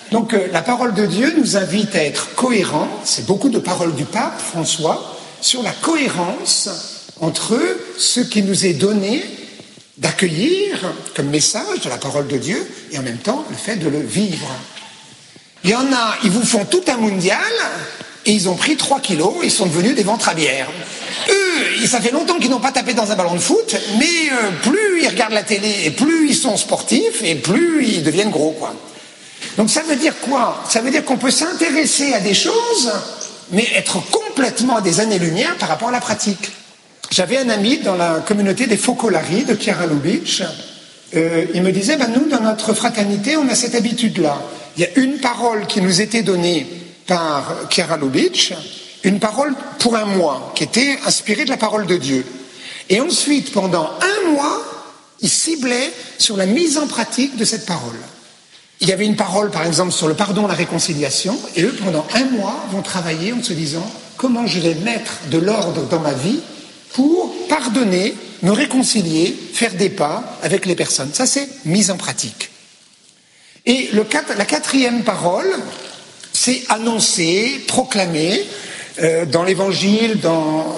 Donc la parole de Dieu nous invite à être cohérents, c'est beaucoup de paroles du pape François, sur la cohérence entre ce qui nous est donné d'accueillir comme message de la parole de Dieu et en même temps le fait de le vivre. Il y en a, ils vous font tout un mondial et ils ont pris 3 kilos et ils sont devenus des ventres à bière. Eux, ça fait longtemps qu'ils n'ont pas tapé dans un ballon de foot, mais plus ils regardent la télé et plus ils sont sportifs et plus ils deviennent gros, quoi. Donc ça veut dire quoi? Ça veut dire qu'on peut s'intéresser à des choses, mais être complètement à des années-lumière par rapport à la pratique. J'avais un ami dans la communauté des Focolari de Chiara Lubich. Il me disait, nous, dans notre fraternité, on a cette habitude-là. Il y a une parole qui nous était donnée par Chiara Lubich, une parole pour un mois, qui était inspirée de la parole de Dieu. Et ensuite, pendant un mois, il ciblait sur la mise en pratique de cette parole. Il y avait une parole, par exemple, sur le pardon, la réconciliation, et eux, pendant un mois, vont travailler en se disant comment je vais mettre de l'ordre dans ma vie pour pardonner, me réconcilier, faire des pas avec les personnes. Ça, c'est mise en pratique. Et la 4e parole, c'est annoncer, proclamer, dans l'Évangile, dans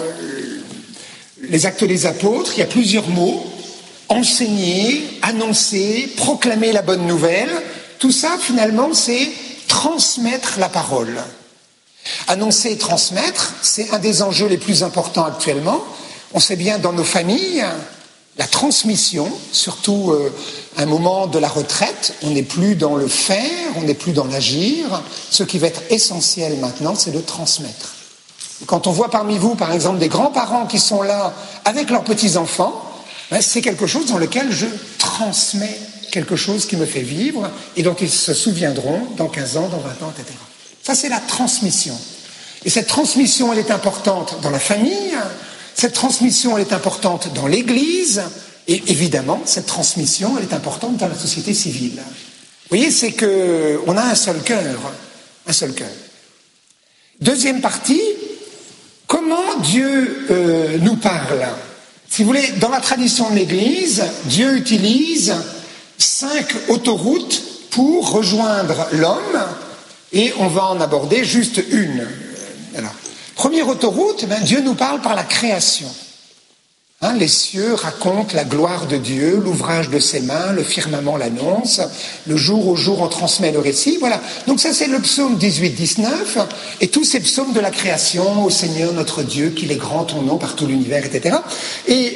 les Actes des Apôtres, il y a plusieurs mots, enseigner, annoncer, proclamer la bonne nouvelle. Tout ça, finalement, c'est transmettre la parole. Annoncer et transmettre, c'est un des enjeux les plus importants actuellement. On sait bien dans nos familles, la transmission, surtout à un moment de la retraite, on n'est plus dans le faire, on n'est plus dans l'agir. Ce qui va être essentiel maintenant, c'est de transmettre. Quand on voit parmi vous, par exemple, des grands-parents qui sont là avec leurs petits-enfants, c'est quelque chose dans lequel je transmets quelque chose qui me fait vivre et dont ils se souviendront dans 15 ans, dans 20 ans, etc. Ça, c'est la transmission. Et cette transmission, elle est importante dans la famille, cette transmission, elle est importante dans l'Église, et évidemment, cette transmission, elle est importante dans la société civile. Vous voyez, c'est qu'on a un seul cœur, un seul cœur. Deuxième partie, comment Dieu nous parle? Si vous voulez, dans la tradition de l'Église, Dieu utilise 5 autoroutes pour rejoindre l'homme, et on va en aborder juste une. Alors, première autoroute, Dieu nous parle par la création. Les cieux racontent la gloire de Dieu, l'ouvrage de ses mains, le firmament l'annonce, le jour au jour on transmet le récit, voilà. Donc ça c'est le psaume 18-19, et tous ces psaumes de la création, ô Seigneur notre Dieu, qu'il est grand ton nom par tout l'univers, etc. Et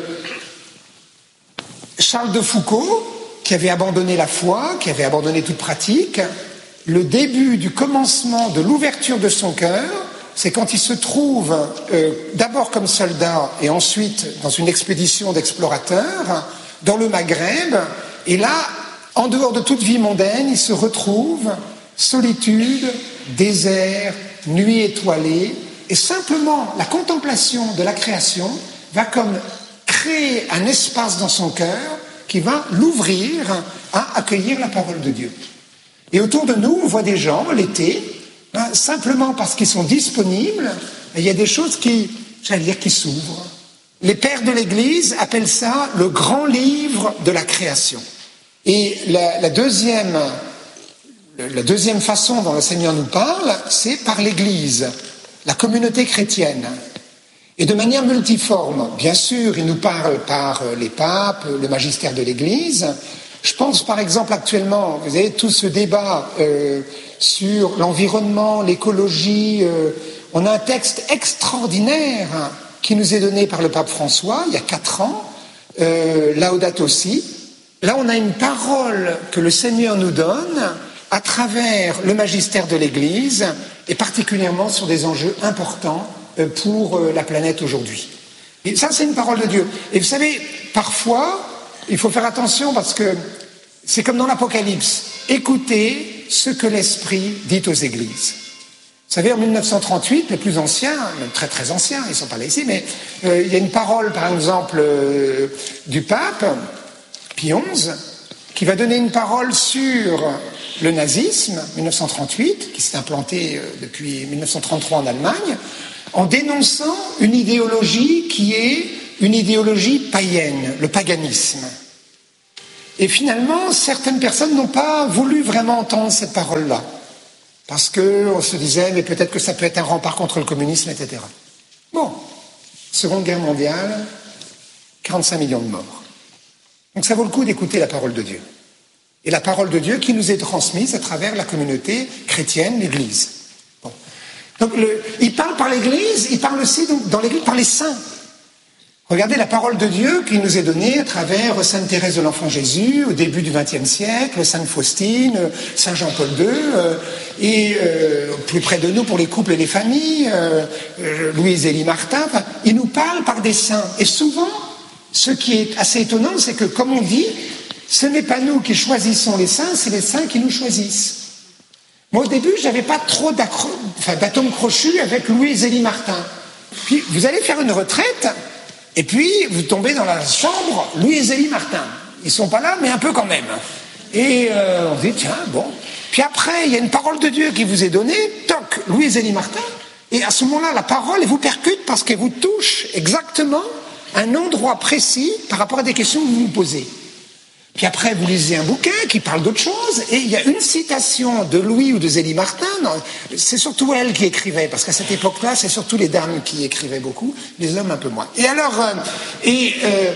Charles de Foucault, qui avait abandonné la foi, qui avait abandonné toute pratique, le début du commencement de l'ouverture de son cœur, c'est quand il se trouve d'abord comme soldat et ensuite dans une expédition d'explorateurs dans le Maghreb, et là, en dehors de toute vie mondaine, il se retrouve solitude, désert, nuit étoilée, et simplement la contemplation de la création va comme créer un espace dans son cœur qui va l'ouvrir à accueillir la parole de Dieu. Et autour de nous, on voit des gens, l'été, simplement parce qu'ils sont disponibles, il y a des choses qui s'ouvrent. Les pères de l'Église appellent ça le grand livre de la création. Et la deuxième façon dont le Seigneur nous parle, c'est par l'Église, la communauté chrétienne. Et de manière multiforme. Bien sûr, il nous parle par les papes, le magistère de l'Église. Je pense par exemple actuellement, vous avez tout ce débat sur l'environnement, l'écologie. On a un texte extraordinaire qui nous est donné par le pape François il y a 4 ans, Laudato Si. Là, on a une parole que le Seigneur nous donne à travers le magistère de l'Église et particulièrement sur des enjeux importants pour la planète aujourd'hui. Et ça, c'est une parole de Dieu. Et vous savez, parfois, il faut faire attention parce que c'est comme dans l'Apocalypse. Écoutez ce que l'Esprit dit aux églises. Vous savez, en 1938, les plus anciens, même très très anciens, ils ne sont pas là ici, mais il y a une parole, par exemple, du pape, Pie XI, qui va donner une parole sur le nazisme, 1938, qui s'est implanté depuis 1933 en Allemagne, en dénonçant une idéologie qui est une idéologie païenne, le paganisme. Et finalement, certaines personnes n'ont pas voulu vraiment entendre cette parole-là. Parce qu'on se disait, mais peut-être que ça peut être un rempart contre le communisme, etc. Bon, Seconde Guerre mondiale, 45 millions de morts. Donc ça vaut le coup d'écouter la parole de Dieu. Et la parole de Dieu qui nous est transmise à travers la communauté chrétienne, l'Église. Bon. Donc il parle par l'Église, il parle aussi donc, dans l'Église par les saints. Regardez la parole de Dieu qui nous est donnée à travers Sainte Thérèse de l'Enfant Jésus au début du XXe siècle, Sainte Faustine, Saint Jean-Paul II, et plus près de nous pour les couples et les familles, Louise-Élie Martin. Enfin, il nous parle par des saints. Et souvent, ce qui est assez étonnant, c'est que, comme on dit, ce n'est pas nous qui choisissons les saints, c'est les saints qui nous choisissent. Moi, au début, j'avais pas trop d'atomes crochus avec Louise-Élie Martin. Puis, vous allez faire une retraite. Et puis, vous tombez dans la chambre, Louise-Élie Martin. Ils sont pas là, mais un peu quand même. Et on se dit, tiens, bon. Puis après, il y a une parole de Dieu qui vous est donnée, toc, Louise-Élie Martin. Et à ce moment-là, la parole, elle vous percute parce qu'elle vous touche exactement à un endroit précis par rapport à des questions que vous vous posez. Puis après, vous lisez un bouquin qui parle d'autre chose, et il y a une citation de Louis ou de Zélie Martin, c'est surtout elle qui écrivait, parce qu'à cette époque-là, c'est surtout les dames qui écrivaient beaucoup, les hommes un peu moins. Et alors, et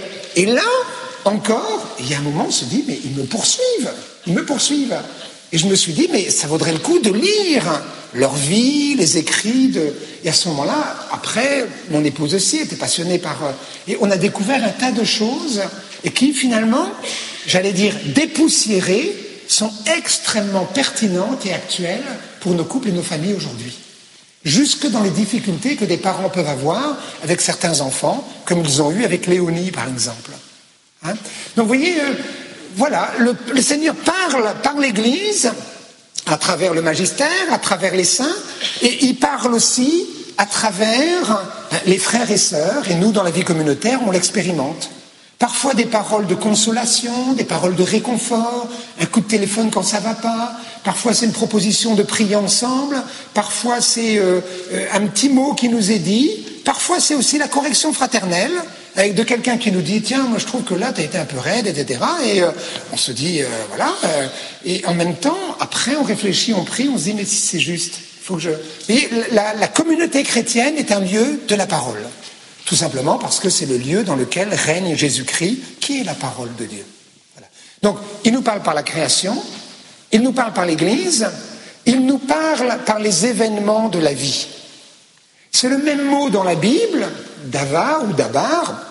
là, encore, il y a un moment, on se dit, mais ils me poursuivent. Et je me suis dit, mais ça vaudrait le coup de lire leur vie, les écrits. Et à ce moment-là, après, mon épouse aussi était passionnée par... Et on a découvert un tas de choses, et qui, finalement, j'allais dire dépoussiérées, sont extrêmement pertinentes et actuelles pour nos couples et nos familles aujourd'hui. Jusque dans les difficultés que des parents peuvent avoir avec certains enfants, comme ils ont eu avec Léonie, par exemple. Hein? Donc, vous voyez, voilà, le Seigneur parle par l'Église, à travers le magistère, à travers les saints, et il parle aussi à travers les frères et sœurs, et nous, dans la vie communautaire, on l'expérimente. Parfois des paroles de consolation, des paroles de réconfort, un coup de téléphone quand ça va pas, parfois c'est une proposition de prier ensemble, parfois c'est un petit mot qui nous est dit, parfois c'est aussi la correction fraternelle, avec de quelqu'un qui nous dit, tiens, moi je trouve que là tu as été un peu raide, etc. Et on se dit, voilà, et en même temps, après on réfléchit, on prie, on se dit, mais si c'est juste, il faut que je... Et la communauté chrétienne est un lieu de la parole. Tout simplement parce que c'est le lieu dans lequel règne Jésus-Christ, qui est la parole de Dieu. Voilà. Donc, il nous parle par la création, il nous parle par l'Église, il nous parle par les événements de la vie. C'est le même mot dans la Bible, Dava ou Dabar,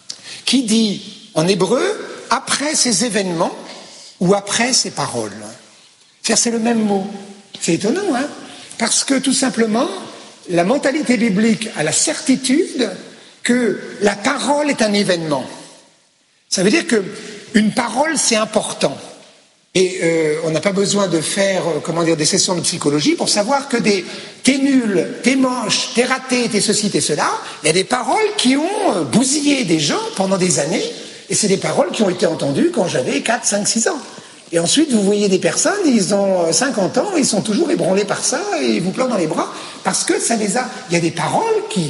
qui dit en hébreu, après ces événements ou après ces paroles. C'est le même mot. C'est étonnant, hein? Parce que tout simplement, la mentalité biblique a la certitude que la parole est un événement. Ça veut dire qu'une parole, c'est important. Et on n'a pas besoin de faire, des sessions de psychologie pour savoir que t'es nul, t'es moche, t'es raté, t'es ceci, t'es cela. Il y a des paroles qui ont bousillé des gens pendant des années, et c'est des paroles qui ont été entendues quand j'avais 4, 5, 6 ans. Et ensuite, vous voyez des personnes, ils ont 50 ans, ils sont toujours ébranlés par ça, et ils vous pleurent dans les bras, parce que ça les a... Il y a des paroles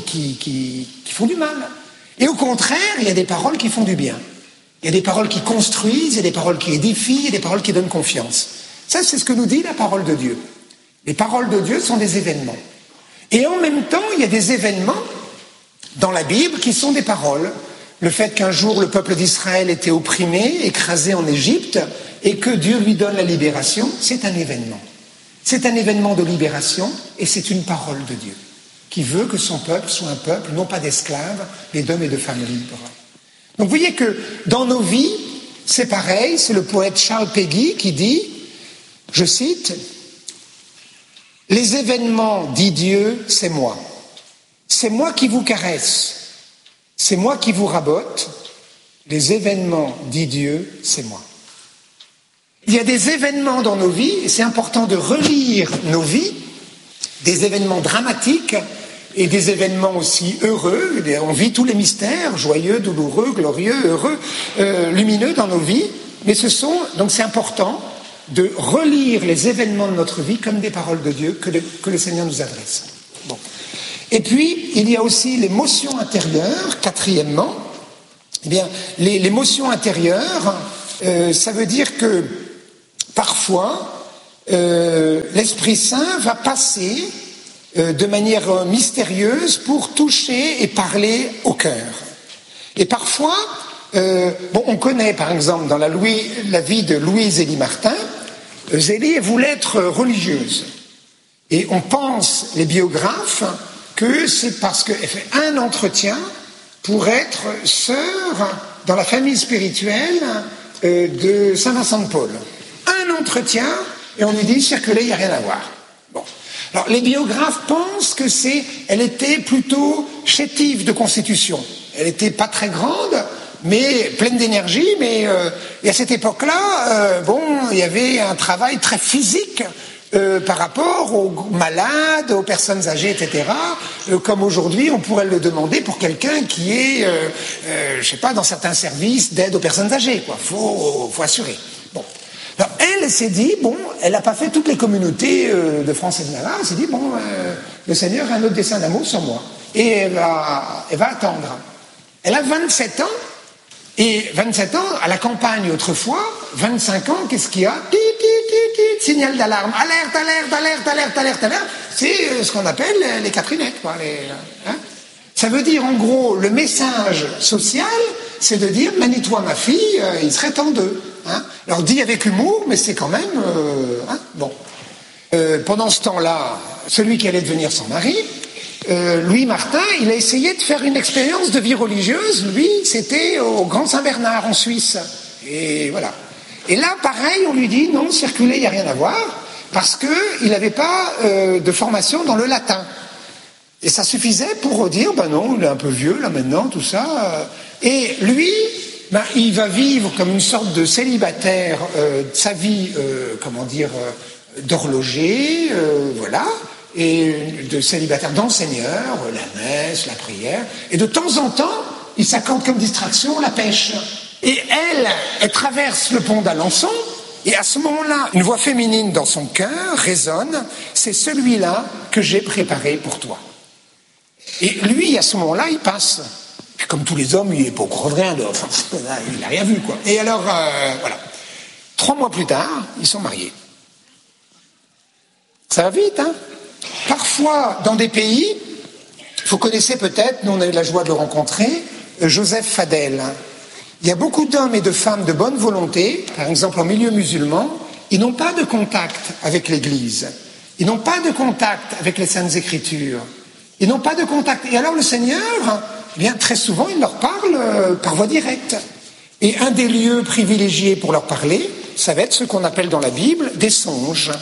qui font du mal. Et au contraire, il y a des paroles qui font du bien. Il y a des paroles qui construisent, il y a des paroles qui édifient, il y a des paroles qui donnent confiance. Ça, c'est ce que nous dit la parole de Dieu. Les paroles de Dieu sont des événements. Et en même temps, il y a des événements dans la Bible qui sont des paroles. Le fait qu'un jour, le peuple d'Israël était opprimé, écrasé en Égypte, et que Dieu lui donne la libération, c'est un événement. C'est un événement de libération, et c'est une parole de Dieu, qui veut que son peuple soit un peuple, non pas d'esclaves, mais d'hommes et de femmes libres. Donc vous voyez que dans nos vies, c'est pareil, c'est le poète Charles Péguy qui dit, je cite, « Les événements, dit Dieu, c'est moi. C'est moi qui vous caresse. C'est moi qui vous rabote. Les événements, dit Dieu, c'est moi. » Il y a des événements dans nos vies, et c'est important de relire nos vies, des événements dramatiques et des événements aussi heureux. On vit tous les mystères, joyeux, douloureux, glorieux, heureux, lumineux dans nos vies, mais donc c'est important de relire les événements de notre vie comme des paroles de Dieu que le Seigneur nous adresse. Bon. Et puis, il y a aussi l'émotion intérieure, quatrièmement. Eh bien, l'émotion intérieure, ça veut dire que parfois, l'Esprit Saint va passer de manière mystérieuse pour toucher et parler au cœur. Et parfois, on connaît par exemple dans la vie de Louise Zélie Martin, Zélie voulait être religieuse. Et on pense, les biographes, que c'est parce qu'elle fait un entretien pour être sœur dans la famille spirituelle de Saint Vincent de Paul. Un entretien, et on lui dit circuler, il n'y a rien à voir. Bon. Alors les biographes pensent que elle était plutôt chétive de constitution. Elle n'était pas très grande, mais pleine d'énergie, et à cette époque-là, il y avait un travail très physique par rapport aux malades, aux personnes âgées, etc. Comme aujourd'hui, on pourrait le demander pour quelqu'un qui est, dans certains services d'aide aux personnes âgées, quoi. Faut assurer. Bon. Alors, elle s'est dit, elle n'a pas fait toutes les communautés de France et de Navarre, elle s'est dit, le Seigneur a un autre dessein d'amour sur moi. Et elle va attendre. Elle a 27 ans, et 27 ans, à la campagne autrefois, 25 ans, qu'est-ce qu'il y a ? Signal d'alarme, alerte. C'est ce qu'on appelle les catherinettes, quoi. Ça veut dire, en gros, le message social, c'est de dire, manie-toi ma fille, il serait temps d'eux. Alors dit avec humour, mais c'est quand même... pendant ce temps-là, celui qui allait devenir son mari, Louis Martin, il a essayé de faire une expérience de vie religieuse. Lui, c'était au Grand Saint-Bernard, en Suisse. Et voilà. Et là, pareil, on lui dit, non, circuler, il n'y a rien à voir, parce qu'il n'avait pas de formation dans le latin. Et ça suffisait pour dire, non, il est un peu vieux, là, maintenant, tout ça. Et lui, il va vivre comme une sorte de célibataire sa vie, d'horloger, voilà, et de célibataire dans le Seigneur, la messe, la prière. Et de temps en temps, il s'accorde comme distraction la pêche. Et elle traverse le pont d'Alençon, et à ce moment-là, une voix féminine dans son cœur résonne, c'est celui-là que j'ai préparé pour toi. Et lui, à ce moment-là, il passe. Puis comme tous les hommes, il n'est pas au courant de rien, il n'a rien vu, quoi. Et alors, voilà. 3 mois plus tard, ils sont mariés. Ça va vite, hein ? Parfois, dans des pays, vous connaissez peut-être, nous on a eu la joie de le rencontrer, Joseph Fadel. Il y a beaucoup d'hommes et de femmes de bonne volonté, par exemple en milieu musulman, ils n'ont pas de contact avec l'Église, ils n'ont pas de contact avec les Saintes Écritures, ils n'ont pas de contact. Et alors le Seigneur, bien très souvent, il leur parle par voie directe. Et un des lieux privilégiés pour leur parler, ça va être ce qu'on appelle dans la Bible des songes.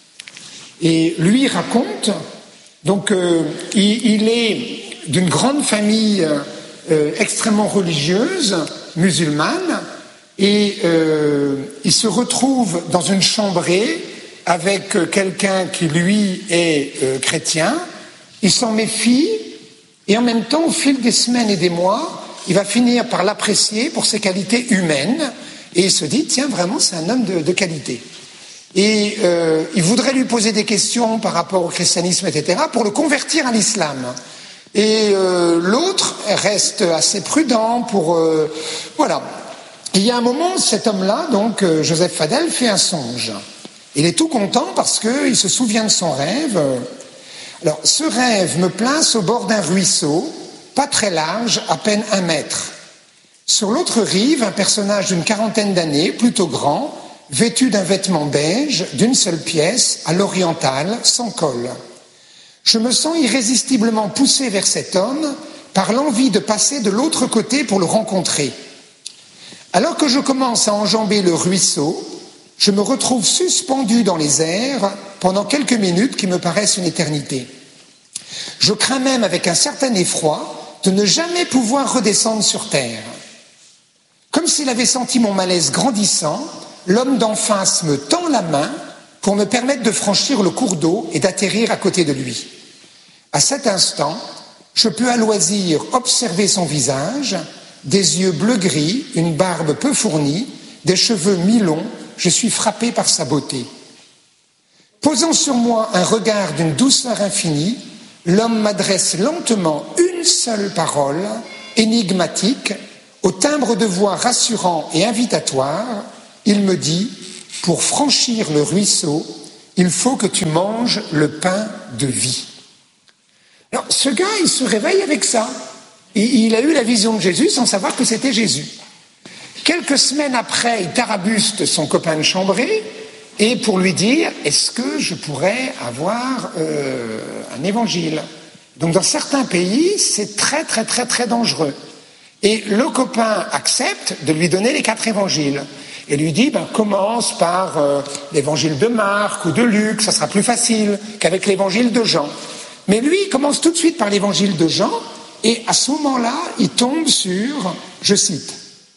Et lui raconte, donc il est d'une grande famille extrêmement religieuse, musulmane, et il se retrouve dans une chambrée avec quelqu'un qui lui est chrétien, il s'en méfie, et en même temps, au fil des semaines et des mois, il va finir par l'apprécier pour ses qualités humaines, et il se dit, tiens, vraiment, c'est un homme de qualité. Et il voudrait lui poser des questions par rapport au christianisme, etc., pour le convertir à l'islam. Et l'autre reste assez prudent pour... voilà. Il y a un moment, cet homme-là, donc Joseph Fadel, fait un songe. Il est tout content parce qu'il se souvient de son rêve. Alors, ce rêve me place au bord d'un ruisseau, pas très large, à peine 1 mètre. Sur l'autre rive, un personnage d'une 40aine d'années, plutôt grand, vêtu d'un vêtement beige, d'une seule pièce, à l'orientale, sans col. Je me sens irrésistiblement poussé vers cet homme par l'envie de passer de l'autre côté pour le rencontrer. Alors que je commence à enjamber le ruisseau, je me retrouve suspendu dans les airs pendant quelques minutes qui me paraissent une éternité. Je crains même avec un certain effroi de ne jamais pouvoir redescendre sur terre. Comme s'il avait senti mon malaise grandissant, l'homme d'en face me tend la main pour me permettre de franchir le cours d'eau et d'atterrir à côté de lui. À cet instant, je peux à loisir observer son visage, des yeux bleu-gris, une barbe peu fournie, des cheveux mi-longs, je suis frappé par sa beauté. Posant sur moi un regard d'une douceur infinie, l'homme m'adresse lentement une seule parole, énigmatique, au timbre de voix rassurant et invitatoire, il me dit, pour franchir le ruisseau, il faut que tu manges le pain de vie. Alors, ce gars, il se réveille avec ça. Il a eu la vision de Jésus sans savoir que c'était Jésus. Quelques semaines après, il tarabuste son copain de chambrée et pour lui dire « Est-ce que je pourrais avoir un évangile ?» Donc dans certains pays, c'est très très très très dangereux. Et le copain accepte de lui donner les 4 évangiles et lui dit commence par l'évangile de Marc ou de Luc, ça sera plus facile qu'avec l'évangile de Jean. Mais lui, il commence tout de suite par l'évangile de Jean et à ce moment-là, il tombe sur, je cite,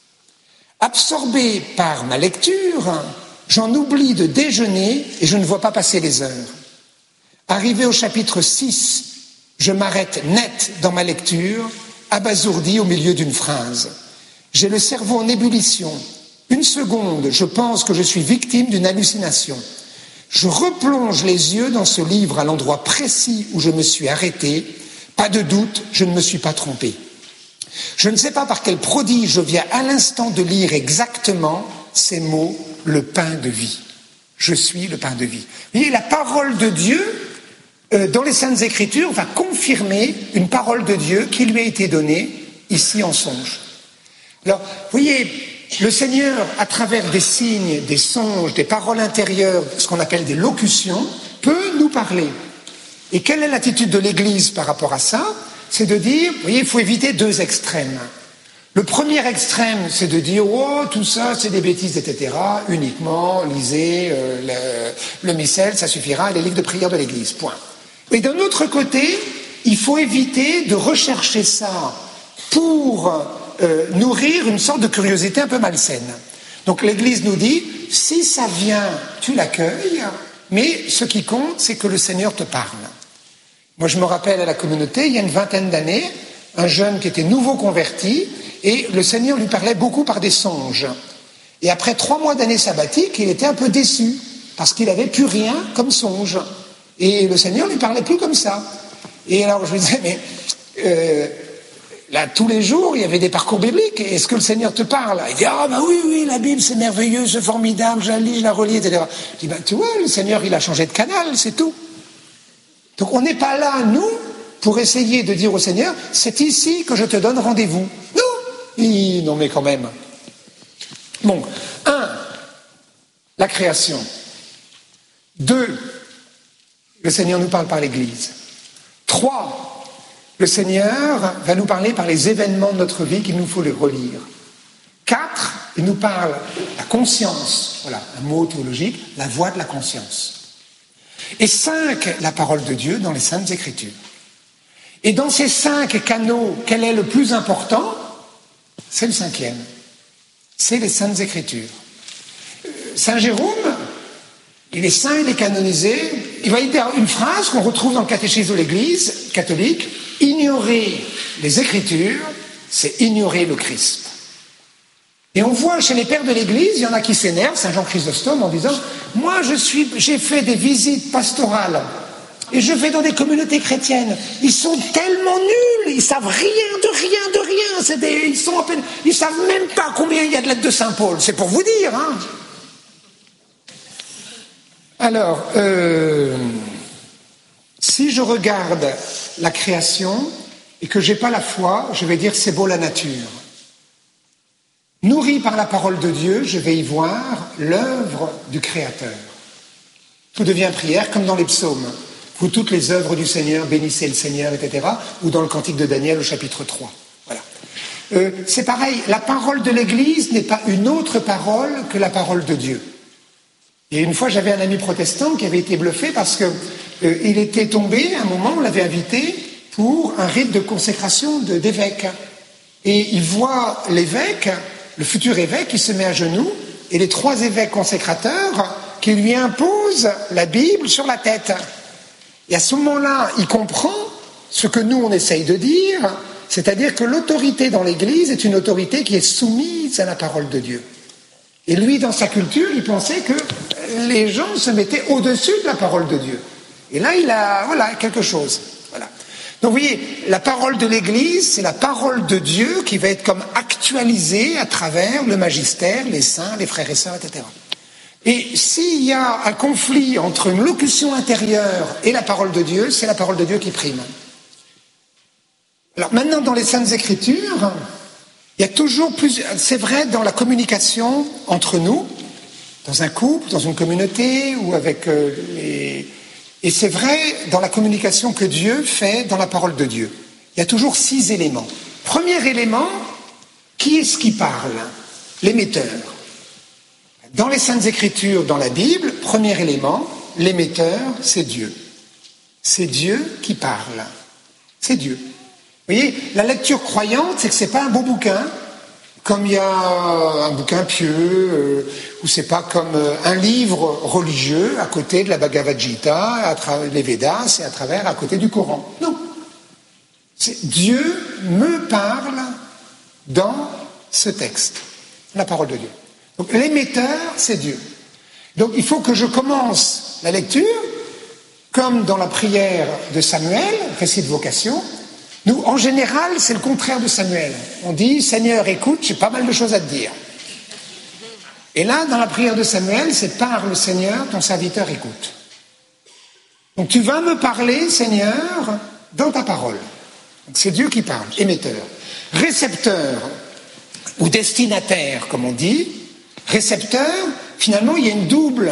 « Absorbé par ma lecture, j'en oublie de déjeuner et je ne vois pas passer les heures. Arrivé au chapitre 6, je m'arrête net dans ma lecture, abasourdi au milieu d'une phrase. J'ai le cerveau en ébullition. Une seconde, je pense que je suis victime d'une hallucination. Je replonge les yeux dans ce livre à l'endroit précis où je me suis arrêté. Pas de doute, je ne me suis pas trompé. Je ne sais pas par quel prodige je viens à l'instant de lire exactement ces mots, le pain de vie. Je suis le pain de vie. Vous voyez, la parole de Dieu, dans les Saintes Écritures, va confirmer une parole de Dieu qui lui a été donnée ici en songe. Alors, vous voyez, le Seigneur, à travers des signes, des songes, des paroles intérieures, ce qu'on appelle des locutions, peut nous parler. Et quelle est l'attitude de l'Église par rapport à ça? C'est de dire, vous voyez, il faut éviter 2 extrêmes. Le premier extrême, c'est de dire, oh, tout ça, c'est des bêtises, etc. Uniquement, lisez le missel, ça suffira, les livres de prière de l'Église, point. Et d'un autre côté, il faut éviter de rechercher ça pour nourrir une sorte de curiosité un peu malsaine. Donc l'Église nous dit, si ça vient, tu l'accueilles, mais ce qui compte, c'est que le Seigneur te parle. Moi, je me rappelle à la communauté, il y a une 20aine d'années, un jeune qui était nouveau converti, et le Seigneur lui parlait beaucoup par des songes. Et après 3 mois d'année sabbatique, il était un peu déçu, parce qu'il n'avait plus rien comme songe. Et le Seigneur lui parlait plus comme ça. Et alors je lui disais, mais là, tous les jours, il y avait des parcours bibliques. Est-ce que le Seigneur te parle? Il dit, oui, la Bible, c'est merveilleux, c'est formidable, je la lis, je la relis, etc. Je dis, tu vois, le Seigneur, il a changé de canal, c'est tout. Donc on n'est pas là, nous, pour essayer de dire au Seigneur, c'est ici que je te donne rendez-vous. Non, mais quand même. Bon, 1, la création. 2, le Seigneur nous parle par l'Église. 3, le Seigneur va nous parler par les événements de notre vie qu'il nous faut les relire. 4, il nous parle la conscience, voilà, un mot théologique, la voix de la conscience. Et 5, la parole de Dieu dans les Saintes Écritures. Et dans ces 5 canaux, quel est le plus important? C'est le 5e. C'est les Saintes Écritures. Saint Jérôme, il est saint, il est canonisé. Il va dire une phrase qu'on retrouve dans le catéchisme de l'Église catholique. Ignorer les Écritures, c'est ignorer le Christ. Et on voit chez les pères de l'Église, il y en a qui s'énervent, Saint Jean Chrysostome, en disant « Moi, j'ai fait des visites pastorales et je vais dans des communautés chrétiennes. Ils sont tellement nuls, ils savent rien de rien. Ils savent même pas combien il y a de lettres de Saint Paul. C'est pour vous dire, hein. » Alors, si je regarde la création et que j'ai pas la foi, je vais dire c'est beau la nature. Nourri par la parole de Dieu, je vais y voir l'œuvre du Créateur. Tout devient prière comme dans les psaumes. Vous toutes les œuvres du Seigneur, bénissez le Seigneur, etc. Ou dans le Cantique de Daniel au chapitre 3. Voilà. C'est pareil, la parole de l'Église n'est pas une autre parole que la parole de Dieu. Et une fois, j'avais un ami protestant qui avait été bluffé parce que il était tombé, à un moment, on l'avait invité pour un rite de consécration d'évêque. Et il voit l'évêque, le futur évêque, qui se met à genoux, et les 3 évêques consécrateurs qui lui imposent la Bible sur la tête. Et à ce moment-là, il comprend ce que nous, on essaye de dire, c'est-à-dire que l'autorité dans l'Église est une autorité qui est soumise à la parole de Dieu. Et lui, dans sa culture, il pensait que les gens se mettaient au-dessus de la parole de Dieu. Et là, il a, voilà, quelque chose. Voilà. Donc vous voyez, la parole de l'Église, c'est la parole de Dieu qui va être comme actualisée à travers le magistère, les saints, les frères et sœurs, etc. Et s'il y a un conflit entre une locution intérieure et la parole de Dieu, c'est la parole de Dieu qui prime. Alors maintenant, dans les Saintes Écritures, il y a toujours plus... C'est vrai dans la communication entre nous, dans un couple, dans une communauté, ou avec les... Et c'est vrai dans la communication que Dieu fait dans la parole de Dieu. Il y a toujours 6 éléments. Premier élément, qui est-ce qui parle? L'émetteur. Dans les Saintes Écritures, dans la Bible, premier élément, l'émetteur, c'est Dieu. C'est Dieu qui parle. C'est Dieu. Vous voyez, la lecture croyante, c'est que c'est pas un beau bouquin, comme il y a un bouquin pieux, ou c'est pas comme un livre religieux à côté de la Bhagavad Gita, à travers les Védas et à côté du Coran. Non. Dieu me parle dans ce texte, la parole de Dieu. Donc l'émetteur, c'est Dieu. Donc il faut que je commence la lecture, comme dans la prière de Samuel, récit de vocation. Nous, en général, c'est le contraire de Samuel. On dit, Seigneur, écoute, j'ai pas mal de choses à te dire. Et là, dans la prière de Samuel, c'est parle, Seigneur, ton serviteur écoute. Donc tu vas me parler, Seigneur, dans ta parole. Donc c'est Dieu qui parle, émetteur. Récepteur, ou destinataire, comme on dit. Récepteur, finalement, il y a un double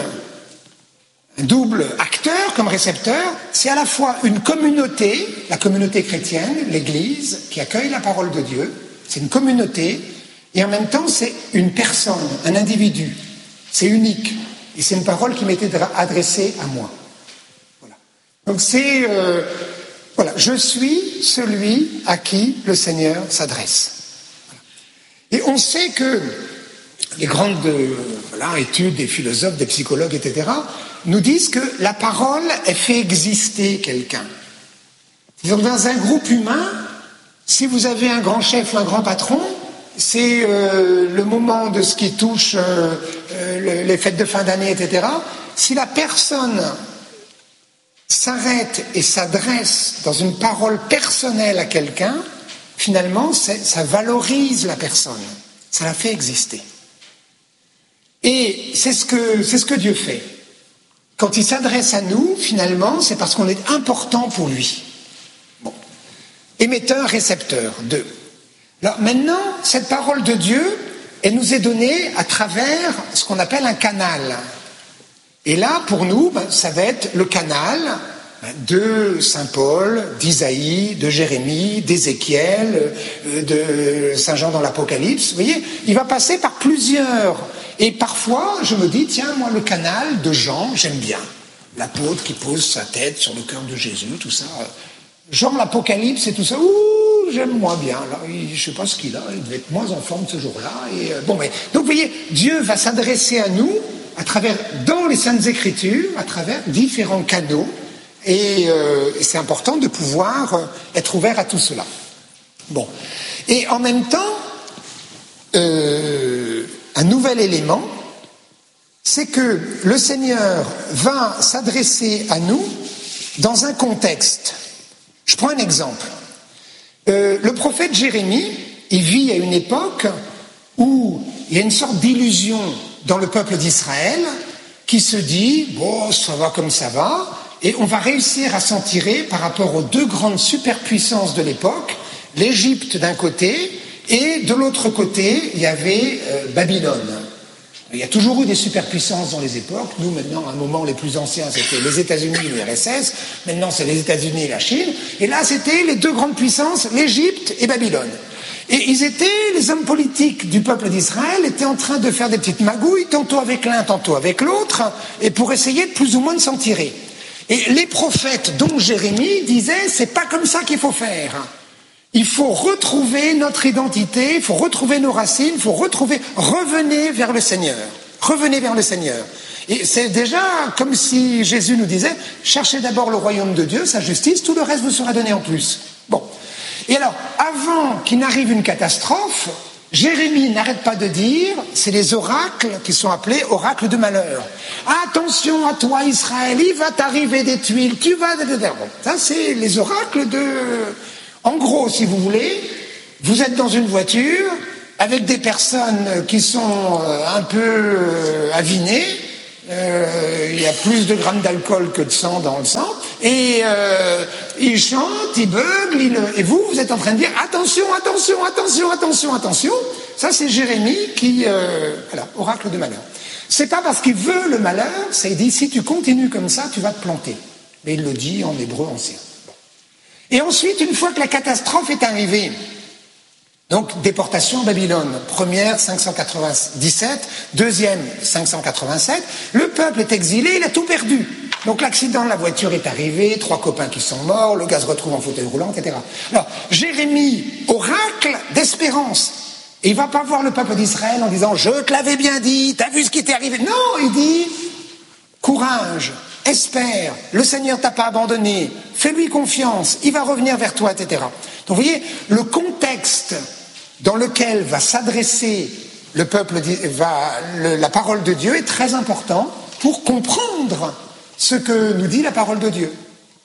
acteur comme récepteur, c'est à la fois une communauté, la communauté chrétienne, l'Église, qui accueille la parole de Dieu, c'est une communauté, et en même temps c'est une personne, un individu, c'est unique, et c'est une parole qui m'était adressée à moi. Voilà. Donc c'est, voilà, je suis celui à qui le Seigneur s'adresse. Voilà. Et on sait que les grandes études des philosophes, des psychologues, etc., nous disent que la parole, elle fait exister quelqu'un. Donc dans un groupe humain, si vous avez un grand chef ou un grand patron, c'est le moment de ce qui touche les fêtes de fin d'année, etc. Si la personne s'arrête et s'adresse dans une parole personnelle à quelqu'un, finalement, ça valorise la personne, ça la fait exister. Et c'est ce que Dieu fait. Quand il s'adresse à nous, finalement, c'est parce qu'on est important pour lui. Bon. Émetteur, récepteur, 2. Alors maintenant, cette parole de Dieu, elle nous est donnée à travers ce qu'on appelle un canal. Et là, pour nous, ça va être le canal de Saint Paul, d'Isaïe, de Jérémie, d'Ézéchiel, de Saint Jean dans l'Apocalypse. Vous voyez, il va passer par plusieurs. Et parfois, je me dis, tiens, moi, le canal de Jean, j'aime bien. L'apôtre qui pose sa tête sur le cœur de Jésus, tout ça. Jean, l'Apocalypse et tout ça, ouh, j'aime moins bien. Là, je ne sais pas ce qu'il a, il devait être moins en forme ce jour-là. Et, donc, vous voyez, Dieu va s'adresser à nous à travers, dans les Saintes Écritures, à travers différents canaux. Et c'est important de pouvoir être ouvert à tout cela. Bon. Et en même temps, un nouvel élément, c'est que le Seigneur va s'adresser à nous dans un contexte. Je prends un exemple. Le prophète Jérémie, il vit à une époque où il y a une sorte d'illusion dans le peuple d'Israël qui se dit, bon, ça va comme ça va, et on va réussir à s'en tirer par rapport aux 2 grandes superpuissances de l'époque, l'Égypte d'un côté, et de l'autre côté, il y avait Babylone. Il y a toujours eu des superpuissances dans les époques. Nous, maintenant, à un moment, les plus anciens, c'était les États-Unis et l'URSS. Maintenant, c'est les États-Unis et la Chine. Et là, c'était les 2 grandes puissances, l'Égypte et Babylone. Et les hommes politiques du peuple d'Israël étaient en train de faire des petites magouilles, tantôt avec l'un, tantôt avec l'autre, et pour essayer de plus ou moins de s'en tirer. Et les prophètes, dont Jérémie, disaient, c'est pas comme ça qu'il faut faire. Il faut retrouver notre identité, il faut retrouver nos racines, il faut revenez vers le Seigneur. Revenez vers le Seigneur. Et c'est déjà comme si Jésus nous disait, cherchez d'abord le royaume de Dieu, sa justice, tout le reste vous sera donné en plus. Bon. Et alors, avant qu'il n'arrive une catastrophe, Jérémie n'arrête pas de dire, c'est les oracles qui sont appelés oracles de malheur. Attention à toi Israël, il va t'arriver des tuiles, tu vas... Bon, ça c'est les oracles de... En gros, si vous voulez, vous êtes dans une voiture avec des personnes qui sont un peu avinées, il y a plus de grammes d'alcool que de sang dans le sang, et ils chantent, ils beuglent, et vous êtes en train de dire attention, attention, attention, attention, attention. Ça c'est Jérémie qui, voilà, oracle de malheur. C'est pas parce qu'il veut le malheur, c'est il dit si tu continues comme ça, tu vas te planter. Mais il le dit en hébreu ancien. Et ensuite, une fois que la catastrophe est arrivée, donc déportation à Babylone, première 597, deuxième 587, le peuple est exilé, il a tout perdu. Donc l'accident de la voiture est arrivé, 3 copains qui sont morts, le gars se retrouve en fauteuil roulant, etc. Alors, Jérémie, oracle d'espérance. Et il ne va pas voir le peuple d'Israël en disant « Je te l'avais bien dit, t'as vu ce qui t'est arrivé ?» Non, il dit « Courage, espère, le Seigneur t'a pas abandonné, fais-lui confiance, il va revenir vers toi, etc. » Donc vous voyez, le contexte dans lequel va s'adresser le peuple, la parole de Dieu est très important pour comprendre ce que nous dit la parole de Dieu.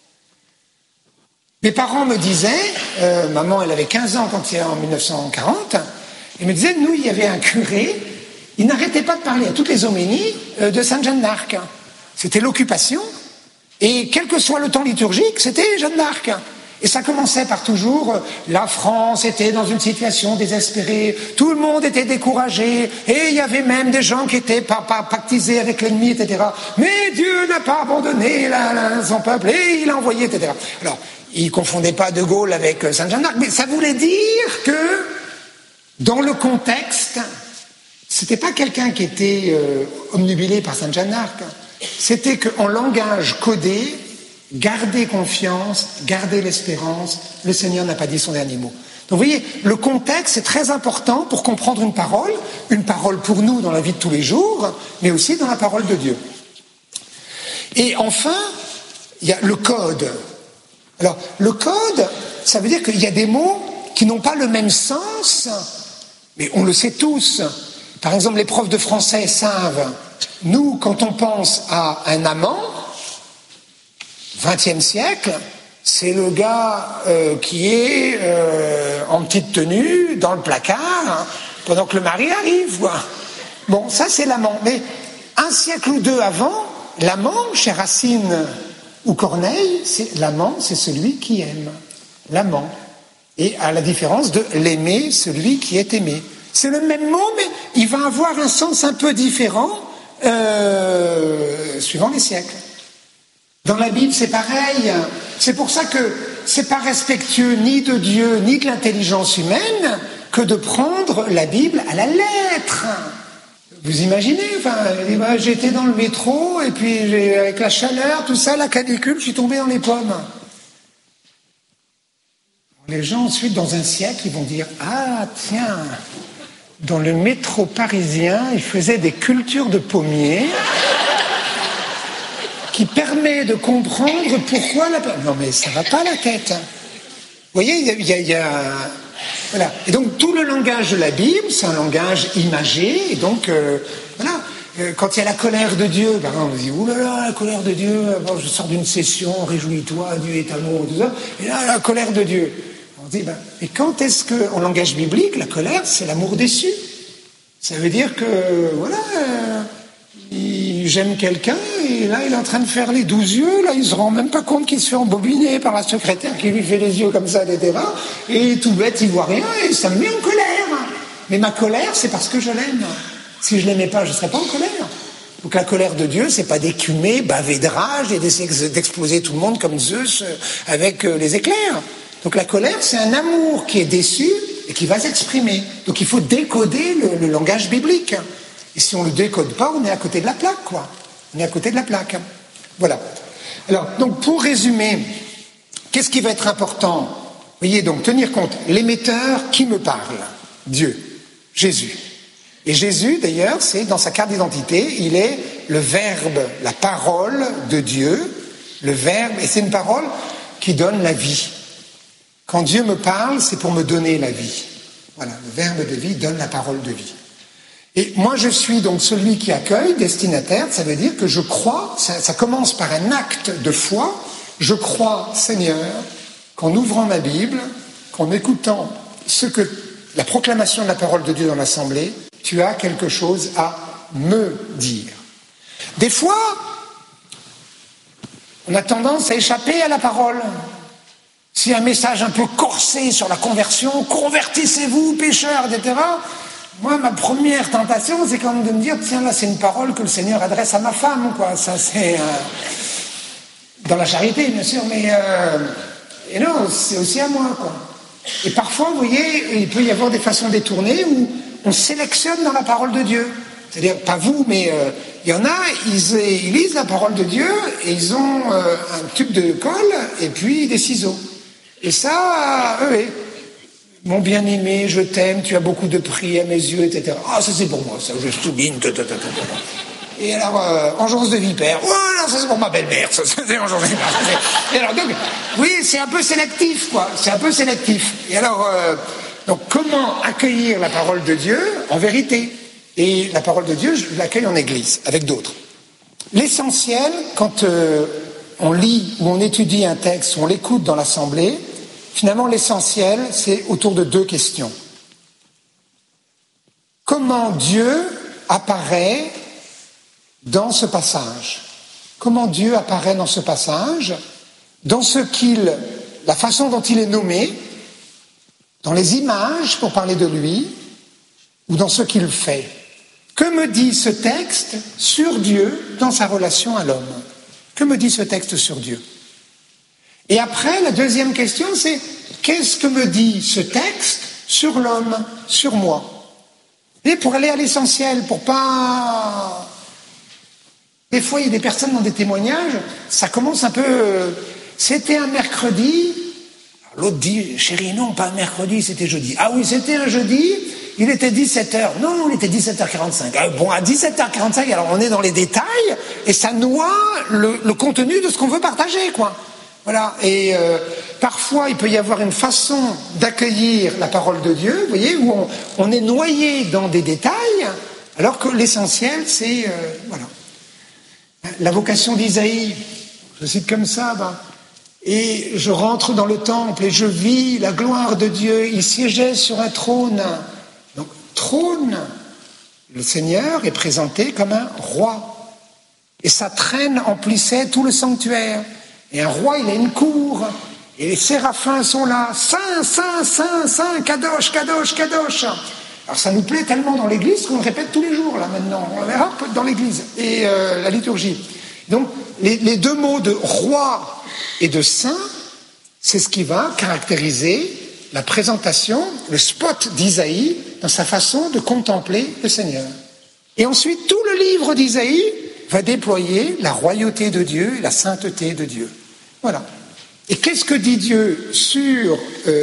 Mes parents me disaient, maman elle avait 15 ans quand en 1940, ils me disaient, nous il y avait un curé, il n'arrêtait pas de parler à toutes les homélies de Sainte Jeanne d'Arc. C'était l'occupation, et quel que soit le temps liturgique, c'était Jeanne d'Arc. Et ça commençait par toujours, la France était dans une situation désespérée, tout le monde était découragé, et il y avait même des gens qui étaient pactisés avec l'ennemi, etc. Mais Dieu n'a pas abandonné son peuple, et il a envoyé, etc. Alors, il ne confondait pas De Gaulle avec Sainte Jeanne d'Arc, mais ça voulait dire que, dans le contexte, c'était pas quelqu'un qui était obnubilé par Sainte Jeanne d'Arc, c'était qu'en langage codé, gardez confiance, gardez l'espérance, le Seigneur n'a pas dit son dernier mot. Donc vous voyez, le contexte est très important pour comprendre une parole pour nous dans la vie de tous les jours, mais aussi dans la parole de Dieu. Et enfin, il y a le code. Alors, le code, ça veut dire qu'il y a des mots qui n'ont pas le même sens, mais on le sait tous. Par exemple, les profs de français savent, nous, quand on pense à un amant, 20e siècle, c'est le gars qui est en petite tenue, dans le placard, hein, pendant que le mari arrive, quoi. Bon, ça c'est l'amant. Mais un siècle ou deux avant, l'amant, chez Racine ou Corneille, l'amant, c'est celui qui aime. L'amant. Et à la différence de l'aimer, celui qui est aimé. C'est le même mot, mais il va avoir un sens un peu différent suivant les siècles. Dans la Bible, c'est pareil. C'est pour ça que c'est pas respectueux ni de Dieu, ni de l'intelligence humaine que de prendre la Bible à la lettre. Vous imaginez, j'étais dans le métro, et puis avec la chaleur, tout ça, la canicule, je suis tombé dans les pommes. Les gens, ensuite, dans un siècle, ils vont dire « Ah, tiens, dans le métro parisien, ils faisaient des cultures de pommiers. » qui permet de comprendre pourquoi la... Non mais ça va pas la tête. Vous voyez, il y a... Voilà. Et donc tout le langage de la Bible, c'est un langage imagé, et donc, voilà. Quand il y a la colère de Dieu, ben on dit, oulala, la colère de Dieu, bon, je sors d'une session, réjouis-toi, Dieu est amour, tout ça, et là, la colère de Dieu. On dit, ben, et quand est-ce que, en langage biblique, la colère, c'est l'amour déçu. Ça veut dire que, voilà... j'aime quelqu'un, et là il est en train de faire les 12 yeux, là il se rend même pas compte qu'il se fait embobiner par la secrétaire qui lui fait les yeux comme ça, etc. Et tout bête, il voit rien, et ça me met en colère. Mais ma colère, c'est parce que je l'aime. Si je l'aimais pas, je serais pas en colère. Donc la colère de Dieu, c'est pas d'écumer, baver de rage, et d'exploser tout le monde comme Zeus avec les éclairs. Donc la colère, c'est un amour qui est déçu et qui va s'exprimer. Donc il faut décoder le langage biblique. Et si on ne le décode pas, on est à côté de la plaque, quoi. On est à côté de la plaque. Voilà. Alors, donc, pour résumer, qu'est-ce qui va être important ? Vous voyez, donc, tenir compte. L'émetteur, qui me parle ? Dieu. Jésus. Et Jésus, d'ailleurs, c'est dans sa carte d'identité, il est le Verbe, la parole de Dieu, le Verbe, et c'est une parole qui donne la vie. Quand Dieu me parle, c'est pour me donner la vie. Voilà, le verbe de vie donne la parole de vie. Et moi, je suis donc celui qui accueille, destinataire, ça veut dire que je crois, ça commence par un acte de foi, je crois, Seigneur, qu'en ouvrant ma Bible, qu'en écoutant la proclamation de la parole de Dieu dans l'Assemblée, tu as quelque chose à me dire. Des fois, on a tendance à échapper à la parole. S'il y a un message un peu corsé sur la conversion, convertissez-vous, pécheurs, etc., moi, ma première tentation, c'est quand même de me dire, tiens, là, c'est une parole que le Seigneur adresse à ma femme, quoi. Ça, c'est dans la charité, bien sûr, mais et non, c'est aussi à moi, quoi. Et parfois, vous voyez, il peut y avoir des façons détournées où on sélectionne dans la parole de Dieu. C'est-à-dire, pas vous, mais il y en a, ils lisent la parole de Dieu et ils ont un tube de colle et puis des ciseaux. Et ça, oui. Mon bien-aimé, je t'aime, tu as beaucoup de prix à mes yeux, etc. Ah, ça c'est pour moi, ça, je souligne. Et alors, engeance de vipère, voilà, ça c'est pour ma belle-mère, ça c'est engeance de vipère. Et alors, donc, oui, c'est un peu sélectif, quoi, c'est un peu sélectif. Et alors, donc, comment accueillir la parole de Dieu en vérité? Et la parole de Dieu, je l'accueille en église, avec d'autres. L'essentiel, quand on lit ou on étudie un texte, ou on l'écoute dans l'assemblée, finalement, l'essentiel, c'est autour de deux questions. Comment Dieu apparaît dans ce passage? Comment Dieu apparaît dans ce passage? Dans la façon dont il est nommé, dans les images pour parler de lui, ou dans ce qu'il fait. Que me dit ce texte sur Dieu dans sa relation à l'homme? Que me dit ce texte sur Dieu? Et après, la deuxième question, c'est qu'est-ce que me dit ce texte sur l'homme, sur moi? Et pour aller à l'essentiel, pour pas... Des fois, il y a des personnes dans des témoignages, ça commence un peu... C'était un mercredi, l'autre dit, chérie, non, pas un mercredi, c'était jeudi. Ah oui, c'était un jeudi, il était 17h. Non, il était 17h45. Ah, bon, à 17h45, alors on est dans les détails, et ça noie le contenu de ce qu'on veut partager, quoi. Voilà, et parfois il peut y avoir une façon d'accueillir la parole de Dieu, vous voyez, où on est noyé dans des détails, alors que l'essentiel c'est, voilà. La vocation d'Isaïe, je cite comme ça, et je rentre dans le temple et je vis la gloire de Dieu, il siégeait sur un trône. Donc, trône, le Seigneur est présenté comme un roi, et sa traîne emplissait tout le sanctuaire. Et un roi, il a une cour, et les séraphins sont là, Saint, Saint, Saint, Saint, Kadosh, Kadosh, Kadosh. Alors ça nous plaît tellement dans l'église qu'on le répète tous les jours, là, maintenant. On verra dans l'église, et la liturgie. Donc, les deux mots de roi et de saint, c'est ce qui va caractériser la présentation, le spot d'Isaïe, dans sa façon de contempler le Seigneur. Et ensuite, tout le livre d'Isaïe va déployer la royauté de Dieu et la sainteté de Dieu. Voilà. Et qu'est-ce que dit Dieu sur